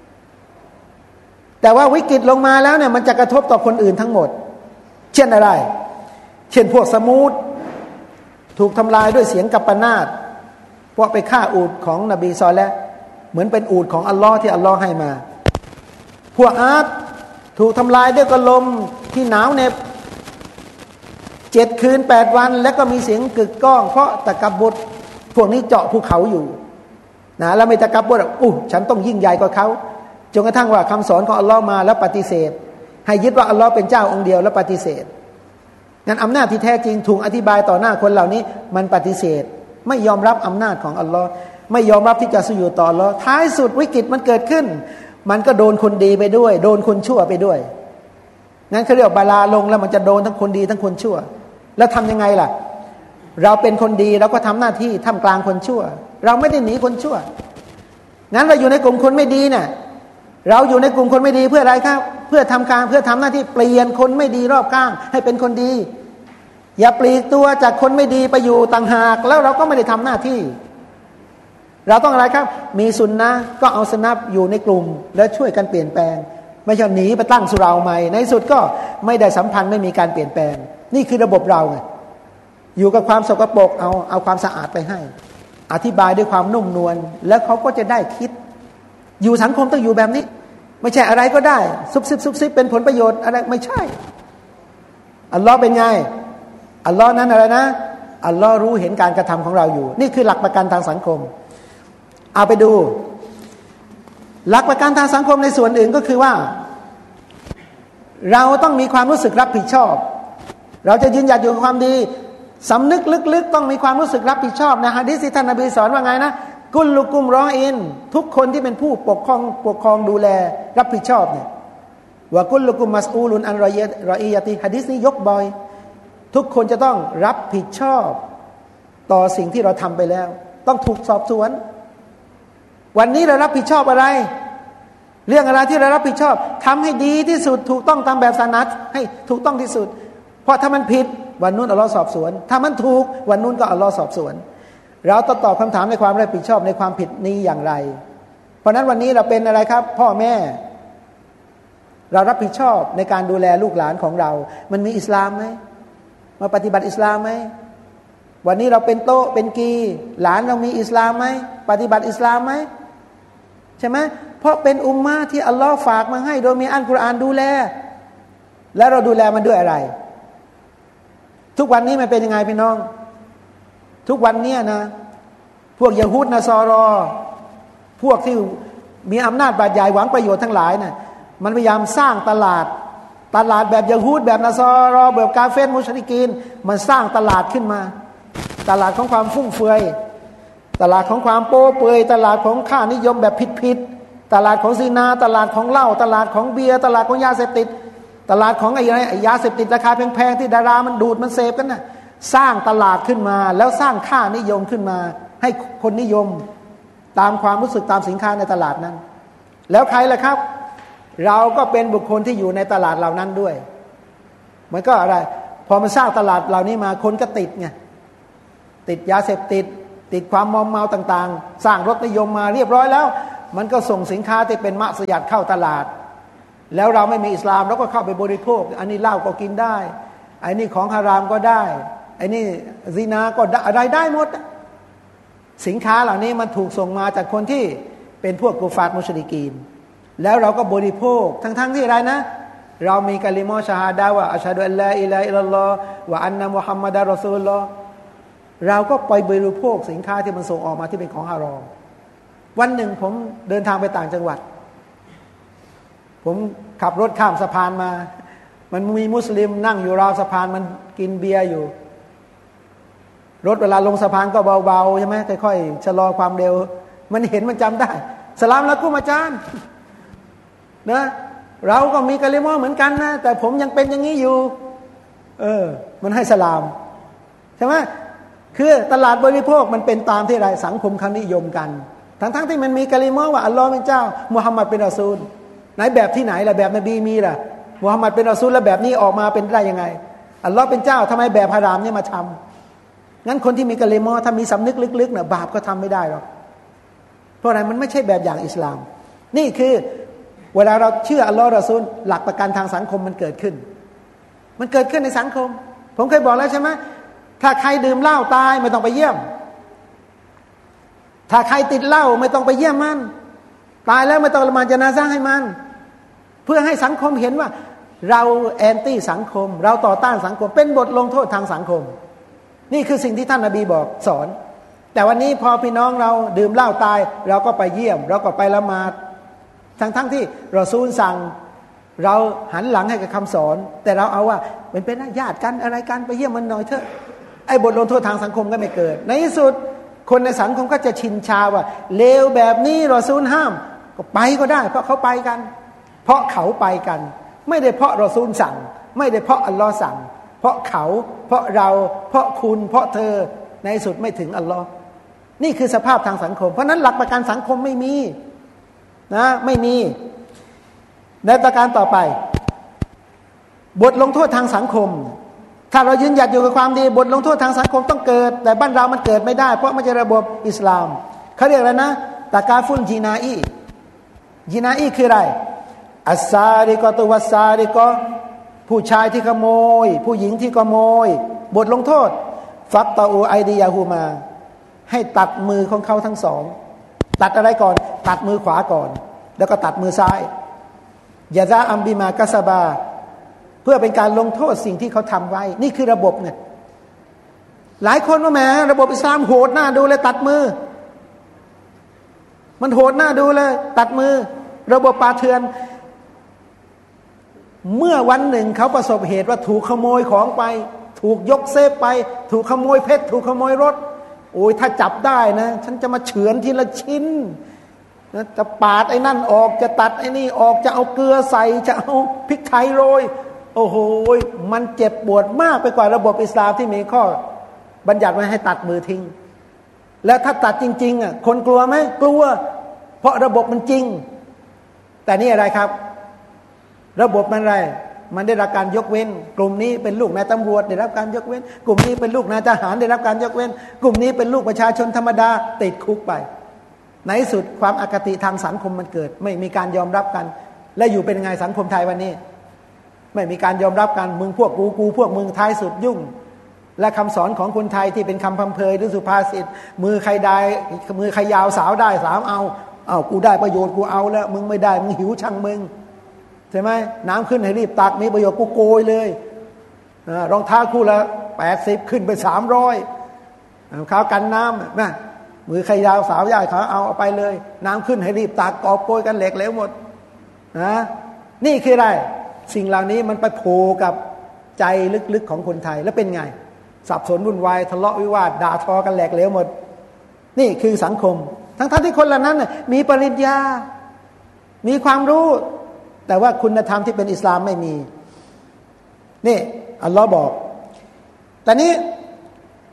แต่ว่าวิกฤตลงมาแล้วเนี่ยมันจะกระทบต่อคนอื่นทั้งหมดเช่นอะไรเช่นพวกสมูดถูกทำลายด้วยเสียงกัปปนาตพวกไปฆ่าอูฐของนบีซอเลห์เหมือนเป็นอูฐของอัลลอฮ์ที่อัลลอฮ์ให้มาพวกอาดถูกทำลายด้วยกระลมที่หนาวเหน็บ7 คืน 8 วันแล้วก็มีเสียงกึกก้องเพราะตะกับบดพวกนี้เจาะภูเขาอยู่นะแล้วไม่ตะกับบดฉันต้องยิ่งใหญ่กว่าเขาจนกระทั่งว่าคำสอนของอัลลอฮ์มาแล้วปฏิเสธให้ยึดว่าอัลลอฮ์เป็นเจ้าองค์เดียวแล้วปฏิเสธงั้นอำนาจที่แท้จริงถูกอธิบายต่อหน้าคนเหล่านี้มันปฏิเสธไม่ยอมรับอำนาจของอัลลอฮ์ไม่ยอมรับที่จะสุญูดต่ออัลลอฮ์ท้ายสุดวิกฤตมันเกิดขึ้นมันก็โดนคนดีไปด้วยโดนคนชั่วไปด้วยงั้นเขาเรียกว่าบาลาลงแล้วมันจะโดนทั้งคนดีทั้งคนชั่วแล้วทำยังไงล่ะเราเป็นคนดีเราก็ทำหน้าที่ท่ามกลางคนชั่วเราไม่ได้หนีคนชั่วงั้นเราอยู่ในกลุ่มคนไม่ดีน่ะเราอยู่ในกลุ่มคนไม่ดีเพื่ออะไรครับเพื่อทำหน้าที่เปลี่ยนคนไม่ดีรอบข้างให้เป็นคนดีอย่าปลีกตัวจากคนไม่ดีไปอยู่ต่างหากแล้วเราก็ไม่ได้ทำหน้าที่เราต้องอะไรครับมีสุนนะก็เอาสุนนะอยู่ในกลุ่มแล้วช่วยกันเปลี่ยนแปลงไม่ใช่หนีไปตั้งสุเราใหม่ในสุดก็ไม่ได้สัมพันธ์ไม่มีการเปลี่ยนแปลงนี่คือระบบเราไงอยู่กับความสกปรกเอาความสะอาดไปให้อธิบายด้วยความนุ่มนวลแล้วเขาก็จะได้คิดอยู่สังคมต้องอยู่แบบนี้ไม่ใช่อะไรก็ได้ซุบซิบเป็นผลประโยชน์อะไรไม่ใช่อัลลอฮ์เป็นไงอัลลอฮ์นั้นอะไรนะอัลลอฮ์รู้เห็นการกระทำของเราอยู่นี่คือหลักประกันทางสังคมเอาไปดูหลักประกันทางสังคมในส่วนอื่นก็คือว่าเราต้องมีความรู้สึกรับผิดชอบเราจะยืนหยัดอยู่กับความดีสำนึกลึกๆต้องมีความรู้สึกรับผิดชอบนะฮะดิษที่ท่านนบีสอนว่าไงนะกุลลุกุมรออินทุกคนที่เป็นผู้ปกครองดูแลรับผิดชอบเนี่ยว่ากุลลุกุมมัสอูลุนอันรออียะติหะดีษนี้ยกบ่อยทุกคนจะต้องรับผิดชอบต่อสิ่งที่เราทำไปแล้วต้องถูกสอบสวนวันนี้เรารับผิดชอบอะไรเรื่องอะไรที่เรารับผิดชอบทำให้ดีที่สุดถูกต้องตามแบบศาสนาให้ถูกต้องที่สุดเพราะถ้ามันผิดวันนู้นอัลเลาะห์สอบสวนถ้ามันถูกวันนู้นก็อัลเลาะห์สอบสวนเราต้องตอบคำถามในความรับผิดชอบในความผิดนี้อย่างไรเพราะนั้นวันนี้เราเป็นอะไรครับพ่อแม่เรารับผิดชอบในการดูแลลูกหลานของเรามันมีอิสลามไหมมาปฏิบัติอิสลามไหมวันนี้เราเป็นโต๊ะเป็นกีหลานเรามีอิสลามไหมปฏิบัติอิสลามไหมใช่ไหมเพราะเป็นอุมมะที่อัลลอฮ์ฝากมาให้โดยมีอัลกุรอานดูแลและเราดูแลมันด้วยอะไรทุกวันนี้มันเป็นยังไงพี่น้องทุกวันนี้นะพวกยะฮูดนะซอรอพวกที่มีอำนาจบาดใหญ่หวังประโยชน์ทั้งหลายน่ะมันพยายามสร้างตลาดแบบยะฮูดแบบนะซอรอแบบกาเฟรมุชริกีนมันสร้างตลาดขึ้นมาตลาดของความฟุ่มเฟือยตลาดของความโป๊เปื่อยตลาดของค่านิยมแบบผิดตลาดของซินาตลาดของเหล้าตลาดของเบียร์ตลาดของยาเสพติดตลาดของไอ้ยาเสพติดราคาแพงๆที่ดารามันดูดมันเสพกันน่ะสร้างตลาดขึ้นมาแล้วสร้างค่านิยมขึ้นมาให้คนนิยมตามความรู้สึกตามสินค้าในตลาดนั้นแล้วใครล่ะครับเราก็เป็นบุคคลที่อยู่ในตลาดเหล่านั้นด้วยมันก็อะไรพอมันสร้างตลาดเหล่านี้มาคนก็ติดไงติดยาเสพติดความมอมเมาต่างๆสร้างรสนิยมมาเรียบร้อยแล้วมันก็ส่งสินค้าที่เป็นมัสยิดเข้าตลาดแล้วเราไม่มีอิสลามเราก็เข้าไปบริโภคอันนี้เหล้าก็กินได้ไอ้นี่ของฮารามก็ได้ไอ้นี่ซินาก็อะไรได้หมดสินค้าเหล่านี้มันถูกส่งมาจากคนที่เป็นพวกกุฟาร์มุชริกีนแล้วเราก็บริโภคทั้งที่อะไรนะเรามีกะลิมอชะฮาดะห์ว่าอัชฮะดุอัลลาอิลาฮะอิลลัลลอฮ์วะอันนะมุฮัมมัดะรอซูลุลลอฮ์เราก็ไปบริโภคสินค้าที่มันส่งออกมาที่เป็นของฮารอมวันหนึ่งผมเดินทางไปต่างจังหวัดผมขับรถข้ามสะพานมามันมีมุสลิมนั่งอยู่ราวสะพานมันกินเบียร์อยู่รถเวลาลงสะพานก็เบาๆใช่ไหมค่อยๆชะลอความเร็วมันเห็นมันจำได้สลามละกุมอาจารย์นะเราก็มีกะลิมอเหมือนกันนะแต่ผมยังเป็นอย่างนี้อยู่มันให้สลามใช่ไหมคือตลาดบริโภคมันเป็นตามที่ไรสังคมเขานิยมกันทั้งที่มันมีกะลิมอว่าอัลลอฮ์เป็นเจ้ามุฮัมมัดเป็นรอซูลไหนแบบที่ไหนล่ะแบบนบีมีล่ะมุฮัมมัดเป็นรอซูลแล้วแบบนี้ออกมาเป็นได้ยังไงอัลลอฮ์เป็นเจ้าทำไมแบบฮารามเนี่ยมาทำงั้นคนที่มีกะลิมอถ้ามีสำนึกลึกๆน่ะบาปก็ทำไม่ได้หรอกเพราะอะไรมันไม่ใช่แบบอย่างอิสลามนี่คือเวลาเราเชื่ออัลลอฮ์รอซูลหลักประกันทางสังคมมันเกิดขึ้นในสังคมผมเคยบอกแล้วใช่ไหมถ้าใครดื่มเหล้าตายไม่ต้องไปเยี่ยมถ้าใครติดเหล้าไม่ต้องไปเยี่ยมมันตายแล้วไม่ต้องละหมาดญะนาซะห์ให้มันเพื่อให้สังคมเห็นว่าเราแอนตี้สังคมเราต่อต้านสังคมเป็นบทลงโทษทางสังคมนี่คือสิ่งที่ท่านนบีบอกสอนแต่วันนี้พอพี่น้องเราดื่มเหล้าตายเราก็ไปเยี่ยมเราก็ไปละหมาดทั้งที่รอซูลสั่งเราหันหลังให้กับคำสอนแต่เราเอาว่าเป็นญาติกันอะไรกันไปเยี่ยมมันหน่อยเถอะไอ้บทลงโทษทางสังคมก็ไม่เกิดในที่สุดคนในสังคมก็จะชินชาว่าเลวแบบนี้รอซูลห้ามก็ไปก็ได้เพราะเขาไปกันเพราะเขาไปกันไม่ได้เพราะรอซูลสั่งไม่ได้เพราะอัลลอฮ์สั่งเพราะเขาเพราะเราเพราะคุณเพราะเธอในที่สุดไม่ถึงอัลลอฮ์นี่คือสภาพทางสังคมเพราะนั้นหลักประกันสังคมไม่มีนะไม่มีในประการต่อไปบทลงโทษทางสังคมถ้าเรายืนหยัดอยู่กับความดีบทลงโทษทางสังคมต้องเกิดแต่บ้านเรามันเกิดไม่ได้เพราะมันจะระบบอิสลามเขาเรียกอะไรนะตะกาฟุนจีนาอีคืออะไรอัสซาริกอตุวัสซาริกอผู้ชายที่ขโมยผู้หญิงที่ขโมยบทลงโทษฟักตาอูไอดียาฮูมาให้ตัดมือของเขาทั้งสองตัดอะไรก่อนตัดมือขวาก่อนแล้วก็ตัดมือซ้ายยาซาอัมบิมากะซาบาเพื่อเป็นการลงโทษสิ่งที่เขาทำไว้นี่คือระบบไงหลายคนว่าแหมระบบอิสลามโหดหน้าดูเลยตัดมือมันโหดหน้าดูเลยตัดมือระบบป่าเถื่อนเมื่อวันหนึ่งเขาประสบเหตุว่าถูกขโมยของไปถูกยกเซฟไปถูกขโมยเพชรถูกขโมยรถโอ้ยถ้าจับได้นะฉันจะมาเฉือนทีละชิ้นนะจะปาดไอ้นั่นออกจะตัดไอ้นี่ออกจะเอาเกลือใส่จะเอาพริกไทยโรยโอ้โหมันเจ็บปวดมากไปกว่าระบบอิสลามที่มีข้อบัญญัติไว้ให้ตัดมือทิ้งแล้วถ้าตัดจริงๆอ่ะคนกลัวไหมกลัวเพราะระบบมันจริงแต่นี่อะไรครับระบบมันอะไรมันได้รับการยกเว้นกลุ่มนี้เป็นลูกนายตำรวจได้รับการยกเว้นกลุ่มนี้เป็นลูกนายทหารได้รับการยกเว้นกลุ่มนี้เป็นลูกประชาชนธรรมดาติดคุกไปในที่สุดความอคติทางสังคมมันเกิดไม่มีการยอมรับกันและอยู่เป็นไงสังคมไทยวันนี้ไม่มีการยอมรับกันมึงพวกกูพวกมึงท้ายสุดยุ่งและคำสอนของคนไทยที่เป็นคำพำเพยหรือสุภาษิตมือใครได้มือใครยาวสาวได้สาวเอากูได้ประโยชน์กูเอาแล้วมึงไม่ได้มึงหิวช่างมึงใช่ไหมน้ำขึ้นให้รีบตักมีประโยชน์กูโกยเลยรองเท้าคู่ละ80ขึ้นไป300ข้าวกันน้ำนะมือใครยาวสาวใหญ่เขาเอาไปเลยน้ำขึ้นให้รีบตักกอบโกยกันเหล็กเหลวหมดนะนี่คืออะไรสิ่งเหล่านี้มันไปโผล่กับใจลึกๆของคนไทยแล้วเป็นไงสับสนวุ่นวายทะเลาะวิวาทด่าทอกันแหลกเหลวหมดนี่คือสังคมทั้งที่คนเหล่านั้นมีปริญญามีความรู้แต่ว่าคุณธรรมที่เป็นอิสลามไม่มีนี่อัลลอฮ์บอกแต่นี้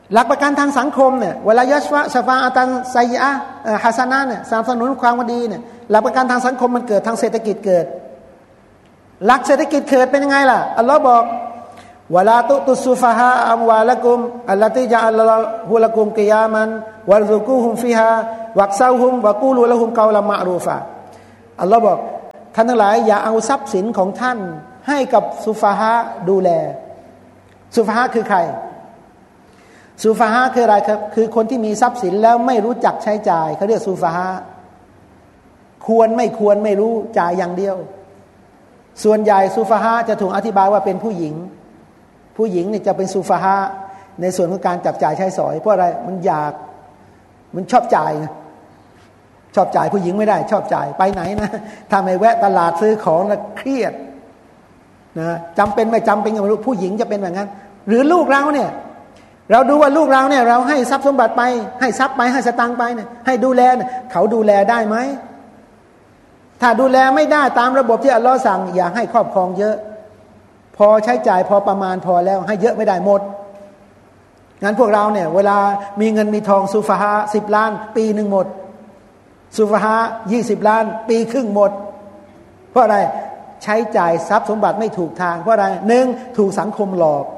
หลักประกันทางสังคมเนี่ยเวลายัชฟะชฟาอาตันไซยะฮัสนะเนี่ยสนับสนุนความดีเนี่ยหลักประกันทางสังคมมันเกิดทางเศรษฐกิจเกิดหลักเศรษฐกิจเกิดเป็นยังไงล่ะอัลลอฮ์บอกวะลาตุตุสุฟะฮาอัมวาละกุมอัลลติจาอัลลอฮุละกุมกิยามันวัรซุกูฮุมฟิฮาวักซาฮุมวะกูลูละฮุมกอละมะรูฟะอัลลอฮ์บอกท่านทั้งหลายอย่าเอาทรัพย์สินของท่านให้กับซุฟะฮาดูแลซุฟะฮาคือใครซูฟาฮะคืออะไรครับคือคนที่มีทรัพย์สินแล้วไม่รู้จักใช้จ่ายเขาเรียกซูฟาฮะควรไม่ควรไม่รู้จ่ายอย่างเดียวส่วนใหญ่ซูฟาฮะจะถูกอธิบายว่าเป็นผู้หญิงนี่จะเป็นซูฟาฮะในส่วนของการจับจ่ายใช้สอยเพราะอะไรมันอยากมันชอบจ่ายชอบจ่ายผู้หญิงไม่ได้ชอบจ่ายไปไหนนะถ้าไม่แวะตลาดซื้อของแล้วเครียดนะจำเป็นไม่จำเป็นก็ไม่รู้ผู้หญิงจะเป็นแบบนั้นหรือลูกเราเนี่ยเราดูว่าลูกเราเนี่ยเราให้ทรัพย์สมบัติไปให้ทรัพย์ไปให้สตางค์ไปเนี่ยให้ดูแลเนี่ยเขาดูแลได้ไหมถ้าดูแลไม่ได้ตามระบบที่อัลลอฮ์สั่งอย่าให้ครอบครองเยอะพอใช้จ่ายพอประมาณพอแล้วให้เยอะไม่ได้หมดงั้นพวกเราเนี่ยเวลามีเงินมีทองซูฟาฮะ10 ล้านปีหนึ่งหมดซูฟาฮะ20 ล้านปีครึ่งหมดเพราะอะไรใช้จ่ายทรัพย์สมบัติไม่ถูกทางเพราะอะไร1ถูกสังคมหลอก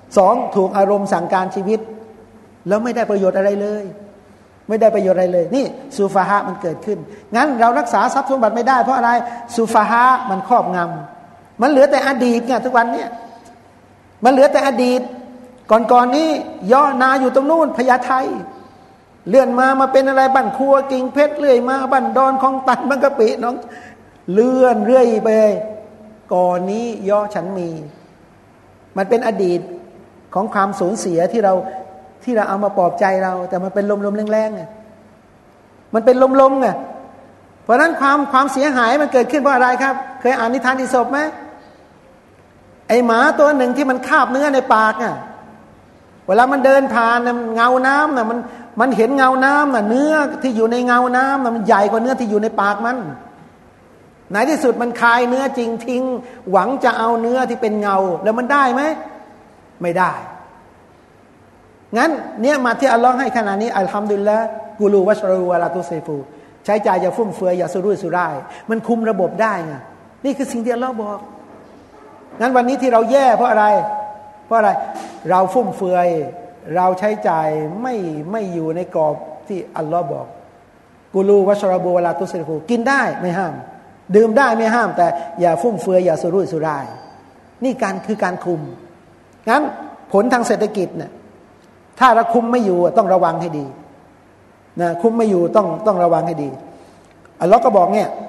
2ถูกอารมณ์สั่งการชีวิตแล้วไม่ได้ประโยชน์อะไรเลยไม่ได้ประโยชน์อะไรเลยนี่ซูฟาฮะมันเกิดขึ้นงั้นเรารักษาทรัพย์สมบัติไม่ได้เพราะอะไรซูฟาฮะมันครอบงำมันเหลือแต่อดีตเนี่ยทุกวันเนี่ยมันเหลือแต่อดีตก่อนนี้ย่อนาอยู่ตรงนู้นพญาไทเลื่อนมาเป็นอะไรบ้านครัวกิ่งเพชรเลื่อยมาบ้านดอนคลองตันบางกะปิน้องเลื่อนเรื่อยไปก่อนนี้ย่อฉันมีมันเป็นอดีตของความสูญเสียที่เราเอามาปลอบใจเราแต่มันเป็นลมๆแรงๆไงมันเป็นลมๆไงเพราะนั้นความเสียหายมันเกิดขึ้นเพราะอะไรครับเคยอ่านนิทานอีสปไหมไอหมาตัวหนึ่งที่มันคาบเนื้อในปากอ่ะเวลามันเดินผ่านเงาน้ำน่ะมันเห็นเงาน้ำน่ะเนื้อที่อยู่ในเงาน้ำน่ะมันใหญ่กว่าเนื้อที่อยู่ในปากมันในที่สุดมันคายเนื้อจริงทิ้งหวังจะเอาเนื้อที่เป็นเงาแล้วมันได้ไหมไม่ได้งั้นเนี่ยมาที่อัลลอฮ์ให้ขนาดนี้อัลฮัมดุลิลละห์กูรูวัชรูวะลาตุเซฟูใช้จ่ายอย่าฟุ่มเฟือยอย่าสุรุ่ยสุร่ายมันคุมระบบได้ไงนี่คือสิ่งที่อัลลอฮ์บอกงั้นวันนี้ที่เราแย่เพราะอะไรเราฟุ่มเฟือยเราใช้จ่ายไม่อยู่ในกรอบที่อัลลอฮ์บอกกูรูวัชรบูวะลาตุเซฟูกินได้ไม่ห้ามดื่มได้ไม่ห้ามแต่อย่าฟุ่มเฟือยอย่าสุรุ่ยสุร่ายนี่คือการคุมงั้นผลทางเศรษฐกิจเนี่ยถ้าเราคุมไม่อยู่ต้องระวังให้ดีนะคุมไม่อยู่ต้องระวังให้ดีอัลลอฮ์ก็บอกเนี่ย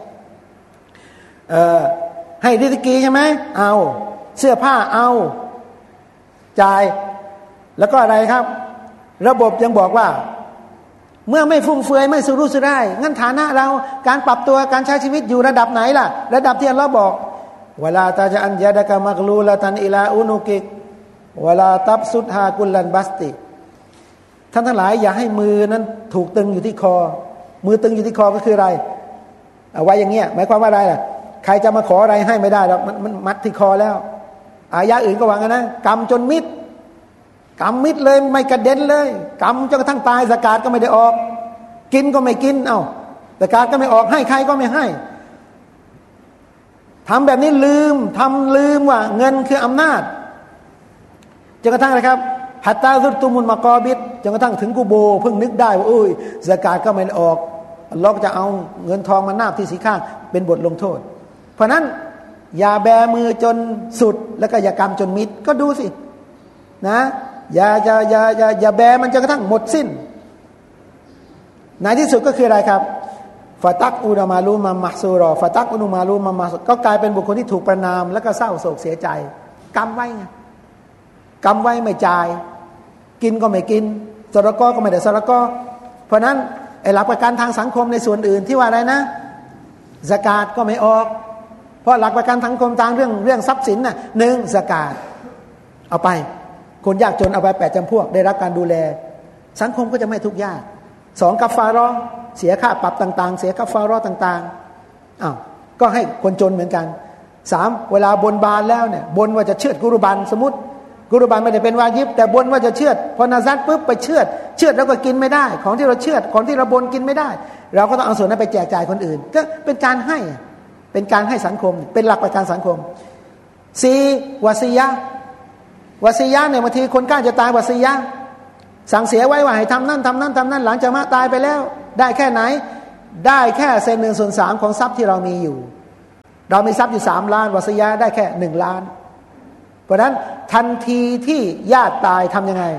ให้ริซกีใช่ไหมเอาเสื้อผ้าเอาจ่ายแล้วก็อะไรครับระบบยังบอกว่าเมื่อไม่ฟุ่มเฟือยไม่สุรุ่ยสุร่ายงั้นฐานะเราการปรับตัวการใช้ชีวิตอยู่ระดับไหนล่ะระดับที่อัลลอฮ์บอกวะลาตาจะอันยะดะกะมักลูละตันอิลาอุนุกิกวะลาตับซุดฮากุลลันบัสติท่านทั้งหลายอย่าให้มือนั้นถูกตึงอยู่ที่คอมือตึงอยู่ที่คอก็คืออะไรเอาไว้อย่างเงี้ยหมายความว่าอะไรล่ะใครจะมาขออะไรให้ไม่ได้หรอกมันมัดที่คอแล้วอายะอื่นก็ว่างั้นนะกำจนมิดเลยไม่กระเด็นเลยกำจนกระทั่งตายซะกาตก็ไม่ได้ออกกินก็ไม่กินซะกาตก็ไม่ออกให้ใครก็ไม่ให้ทำแบบนี้ลืมว่าเงินคืออำนาจจนกระทั่งอะไรครับฮัตตาซุรตุมุลมะกอบิดจนกระทั่งถึงกูโบเพิ่งนึกได้ว่าโอ้ยซะกาตก็ไม่ออกอัลเลาะห์จะเอาเงินทองมานาบที่สีข้างเป็นบทลงโทษเพราะนั้นอย่าแบมือจนสุดแล้วก็อย่ากำจนมิดก็ดูสินะอย่าแบมันจนกระทั่งหมดสิ้นในที่สุดก็คืออะไรครับฟาตักอุนามาลูมามักซูรอฟาตักอุนามาลูมามักก็กลายเป็นบุคคลที่ถูกประณามแล้วก็เศร้าโศกเสียใจกำไว้ไงกำไว้ไม่จ่ายกินก็ไม่กินซะเราะกอก็ไม่ได้ซะเราะกอเพราะนั้นไอ้หลักประกันทางสังคมในส่วนอื่นที่ว่าอะไรนะซะกาตก็ไม่ออกเพราะหลักประกันสังคมทางเรื่องทรัพย์สินน่ะ1ซะกาตเอาไปคนยากจนเอาไป8จำพวกได้รับการดูแลสังคมก็จะไม่ทุกข์ยาก2กัฟฟารอเสียค่าปรับต่างๆเสียกัฟฟารอต่างๆก็ให้คนจนเหมือนกัน3เวลาบนบานแล้วเนี่ยบนว่าจะเชือดกุรบันสมมุติกุรบานไม่ได้เป็นวาญิบแต่บนว่าจะเชือดพอนาซัดปุ๊บไปเชือดแล้วก็กินไม่ได้ของที่เราเชือดของที่เราบนกินไม่ได้เราก็ต้องเอาส่วนนั้นไปแจกจ่ายคนอื่นก็เป็นการให้สังคมเป็นหลักประกันสังคม4วะซียะเนี่ยบางทีคนใกล้จะตายวะซียะสั่งเสียไว้ว่าให้ทำนั่นหลังจากมาตายไปแล้วได้แค่ไหนได้แค่1/3ของทรัพย์ที่เรามีอยู่เรามีทรัพย์อยู่3 ล้านวะซียะได้แค่1 ล้านเพราะนั้นทันทีที่ญาติตายทำยังไง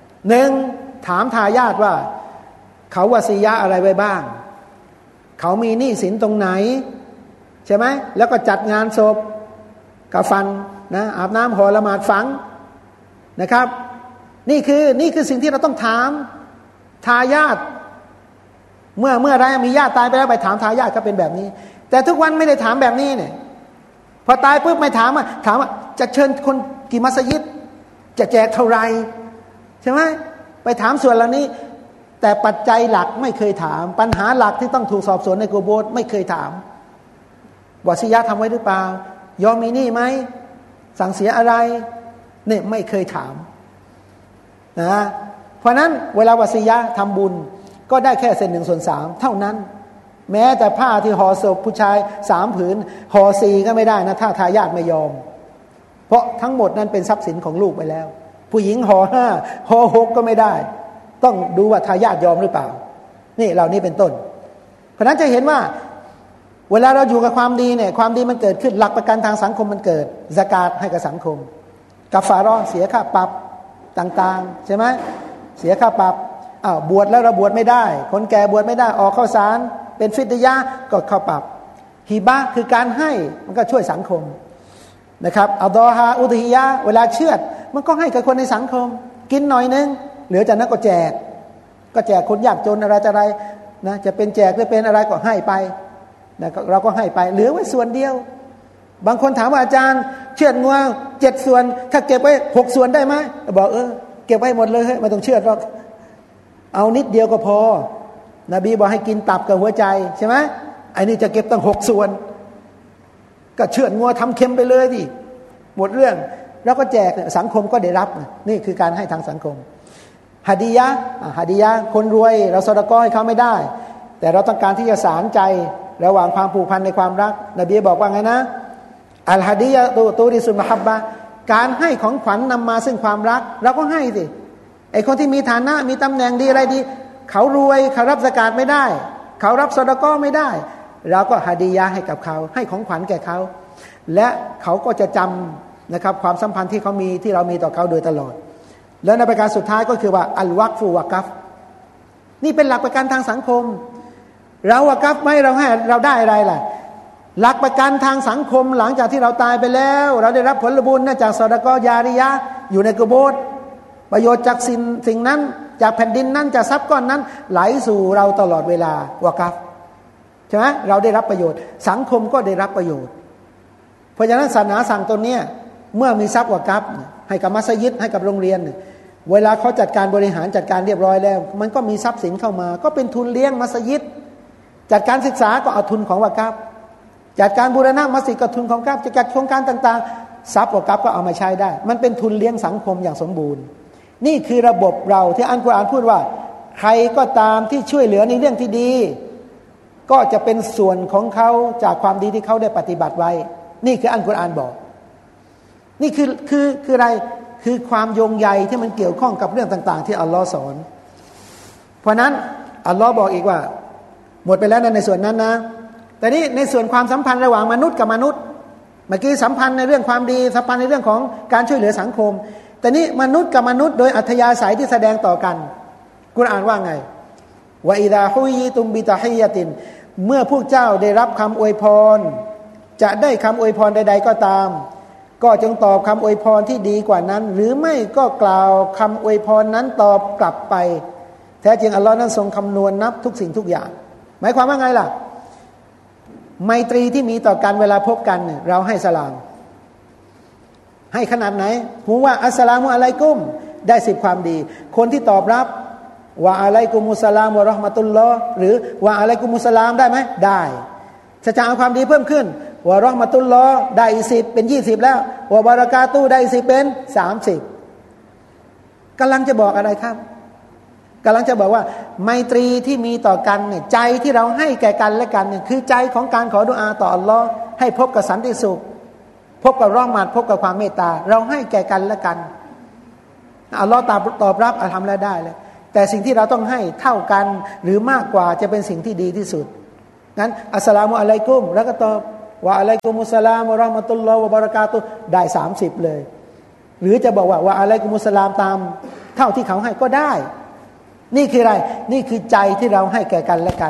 1ถามทายาทว่าเขาวะซียะอะไรไว้บ้างเขามีหนี้สินตรงไหนใช่ไหมแล้วก็จัดงานศพกะฟันนะอาบน้ำห่อละหมาดฝังนะครับนี่คือสิ่งที่เราต้องถามทายาทเมื่อไรมีญาติตายไปแล้วไปถามทายาทก็เป็นแบบนี้แต่ทุกวันไม่ได้ถามแบบนี้เนี่ยพอตายปุ๊บไม่ถามว่าจะเชิญคนกี่มัสยิดจะแจกเท่าไรใช่ไหมไปถามส่วนเหล่านี้แต่ปัจจัยหลักไม่เคยถามปัญหาหลักที่ต้องถูกสอบสวนในกุโบร์ไม่เคยถามวะซียะห์ทำไว้หรือเปล่ายอมมีหนี้ไหมสั่งเสียอะไรเนี่ยไม่เคยถามนะเพราะนั้นเวลาวะซียะห์ทำบุญก็ได้แค่1/3เท่านั้นแม้แต่ผ้าที่ห่อศพผู้ชาย3 ผืนห่อ4ก็ไม่ได้นะถ้าทายาทไม่ยอมเพราะทั้งหมดนั้นเป็นทรัพย์สินของลูกไปแล้วผู้หญิงห่อ5ห่อ6ก็ไม่ได้ต้องดูว่าทายาทยอมหรือเปล่านี่เหล่านี้เป็นต้นเพราะนั้นจะเห็นว่าเวลาเราอยู่กับความดีเนี่ยความดีมันเกิดขึ้นหลักประกันทางสังคมมันเกิดซะกาตให้กับสังคมกัฟฟาเราะห์เสียค่าปรับต่างๆใช่ไหมเสียค่าปรับบวชแล้วเราบวชไม่ได้คนแก่บวชไม่ได้ออกข้าวสารเป็นฟิดยะห์ก็เข้าปรับฮิบะห์คือการให้มันก็ช่วยสังคมนะครับอัลดอฮาอุดฮิยะห์เวลาเชือดมันก็ให้กับคนในสังคมกินหน่อยนึงเหลือจากนั้นก็แจกคนยากจนอะไรนะจะเป็นแจกหรือเป็นอะไรก็ให้ไปนะเราก็ให้ไปเหลือไว้ส่วนเดียวบางคนถามว่าอาจารย์เชือดงัว7 ส่วนถ้าเก็บไว้6 ส่วนได้ไหมบอกเก็บไว้หมดเลยไม่ต้องเชือดหรอกเอานิดเดียวก็พอนบีบอกให้กินตับกับหัวใจใช่ไหมไอ้นี่จะเก็บตั้ง6 ส่วนก็เชือดงัวทำเค็มไปเลยดิหมดเรื่องแล้วก็แจกสังคมก็ได้รับนี่คือการให้ทางสังคมฮะดียะห์คนรวยเราซอดาก้อให้เขาไม่ได้แต่เราต้องการที่จะสานใจระหว่างความผูกพันในความรักนบีบอกว่าไงนะอัลฮะดียะห์ตูริสุลมะฮับบะห์การให้ของขวัญนำมาซึ่งความรักเราก็ให้สิไอ้คนที่มีฐานะมีตำแหน่งดีอะไรดีเขารวยเขารับซะกาตไม่ได้เขารับซอดาก้อไม่ได้เราก็ฮะดียะห์ให้กับเขาให้ของขวัญแก่เขาและเขาก็จะจำนะครับความสัมพันธ์ที่เขามีที่เรามีต่อเขาโดยตลอดแล้วในประการสุดท้ายก็คือว่าอัลวักฟุวะกัฟนี่เป็นหลักประกันทางสังคมเราวะกัฟไม่เราให้เราได้อะไรล่ะหลักประกันทางสังคมหลังจากที่เราตายไปแล้วเราได้รับผลบุญจากซอดาก้อยาริยะห์อยู่ในกุโบร์ประโยชน์จากสิ่งนั้นจากแผ่นดินนั้นจากทรัพย์ก้อนนั้นไหลสู่เราตลอดเวลาวะกัฟใช่ไหมเราได้รับประโยชน์สังคมก็ได้รับประโยชน์เพราะฉะนั้นศาสนาสั่งตนเนี้ยเมื่อมีทรัพย์วะกัฟให้กับมัสยิดให้กับโรงเรียนเวลาเขาจัดการบริหารจัดการเรียบร้อยแล้วมันก็มีทรัพย์สินเข้ามาก็เป็นทุนเลี้ยงมัสยิดจัดการศึกษาก็เอาทุนของวะกัฟจัดการบูรณะมัสยิดก็ทุนของวะกัฟจัดโครงการต่างๆทรัพย์วะกัฟก็เอามาใช้ได้มันเป็นทุนเลี้ยงสังคมอย่างสมบูรณ์นี่คือระบบเราที่อัลกุรอานพูดว่าใครก็ตามที่ช่วยเหลือในเรื่องที่ดีก็จะเป็นส่วนของเขาจากความดีที่เขาได้ปฏิบัติไว้นี่คืออัลกุรอานบอกนี่คืออะไรคือความโยงใยที่มันเกี่ยวข้องกับเรื่องต่างๆที่อัลลอฮ์สอนเพราะนั้นอัลลอฮ์บอกอีกว่าหมดไปแล้วในส่วนนั้นนะแต่นี่ในส่วนความสัมพันธ์ระหว่างมนุษย์กับมนุษย์เมื่อกี้สัมพันธ์ในเรื่องความดีสัมพันธ์ในเรื่องของการช่วยเหลือสังคมแต่นี่มนุษย์กับมนุษย์โดยอัธยาศัยที่แสดงต่อกันกุรอานว่าไงวะอิดาฮุยตุมบิตะฮิยะตินเมื่อพวกเจ้าได้รับคำอวยพรจะได้คำอวยพรใดๆก็ตามก็จงตอบคำอวยพรที่ดีกว่านั้นหรือไม่ก็กล่าวคำอวยพรนั้นตอบกลับไปแท้จริงอัลลอฮ์นั้นทรงคำนวณนับทุกสิ่งทุกอย่างหมายความว่าไงล่ะไมตรีที่มีต่อกันเวลาพบกันเราให้สลามให้ขนาดไหนหูว่าอัสสลามุอะลัยกุมได้10ความดีคนที่ตอบรับว่าอะลัยกุมุสสลามวะเราะห์มะตุลลอฮ์หรือว่าอะลัยกุมุสสลามได้ไหมได้จะเอาความดีเพิ่มขึ้นวะเราะห์มะตุลลอฮ์ได้อีก10เป็น20แล้ววะบารากาตุฮ์ได้อีก10เป็น30 กำลังจะบอกอะไรครับกำลังจะบอกว่าไมตรีที่มีต่อกันเนี่ยใจที่เราให้แก่กันและกันเนี่ยคือใจของการขอดุอาต่ออัลลอฮ์ให้พบกับสันติสุขพบกับร่องมารพบกับความเมตตาเราให้แก่กันและกันอัลลอฮ์ตอบรับทำแล้วได้เลยแต่สิ่งที่เราต้องให้เท่ากันหรือมากกว่าจะเป็นสิ่งที่ดีที่สุดงั้นอัสสลามุอะลัยกุมแล้วก็ตอบว่าอะลัยกุมุสสลามวะเราะห์มะตุลลอฮ์วะบะเราะกาตุฮ์ได้30เลยหรือจะบอกว่าอะลัยกุมุสสลามตามเท่าที่เขาให้ก็ได้นี่คืออะไรนี่คือใจที่เราให้แก่กันและกัน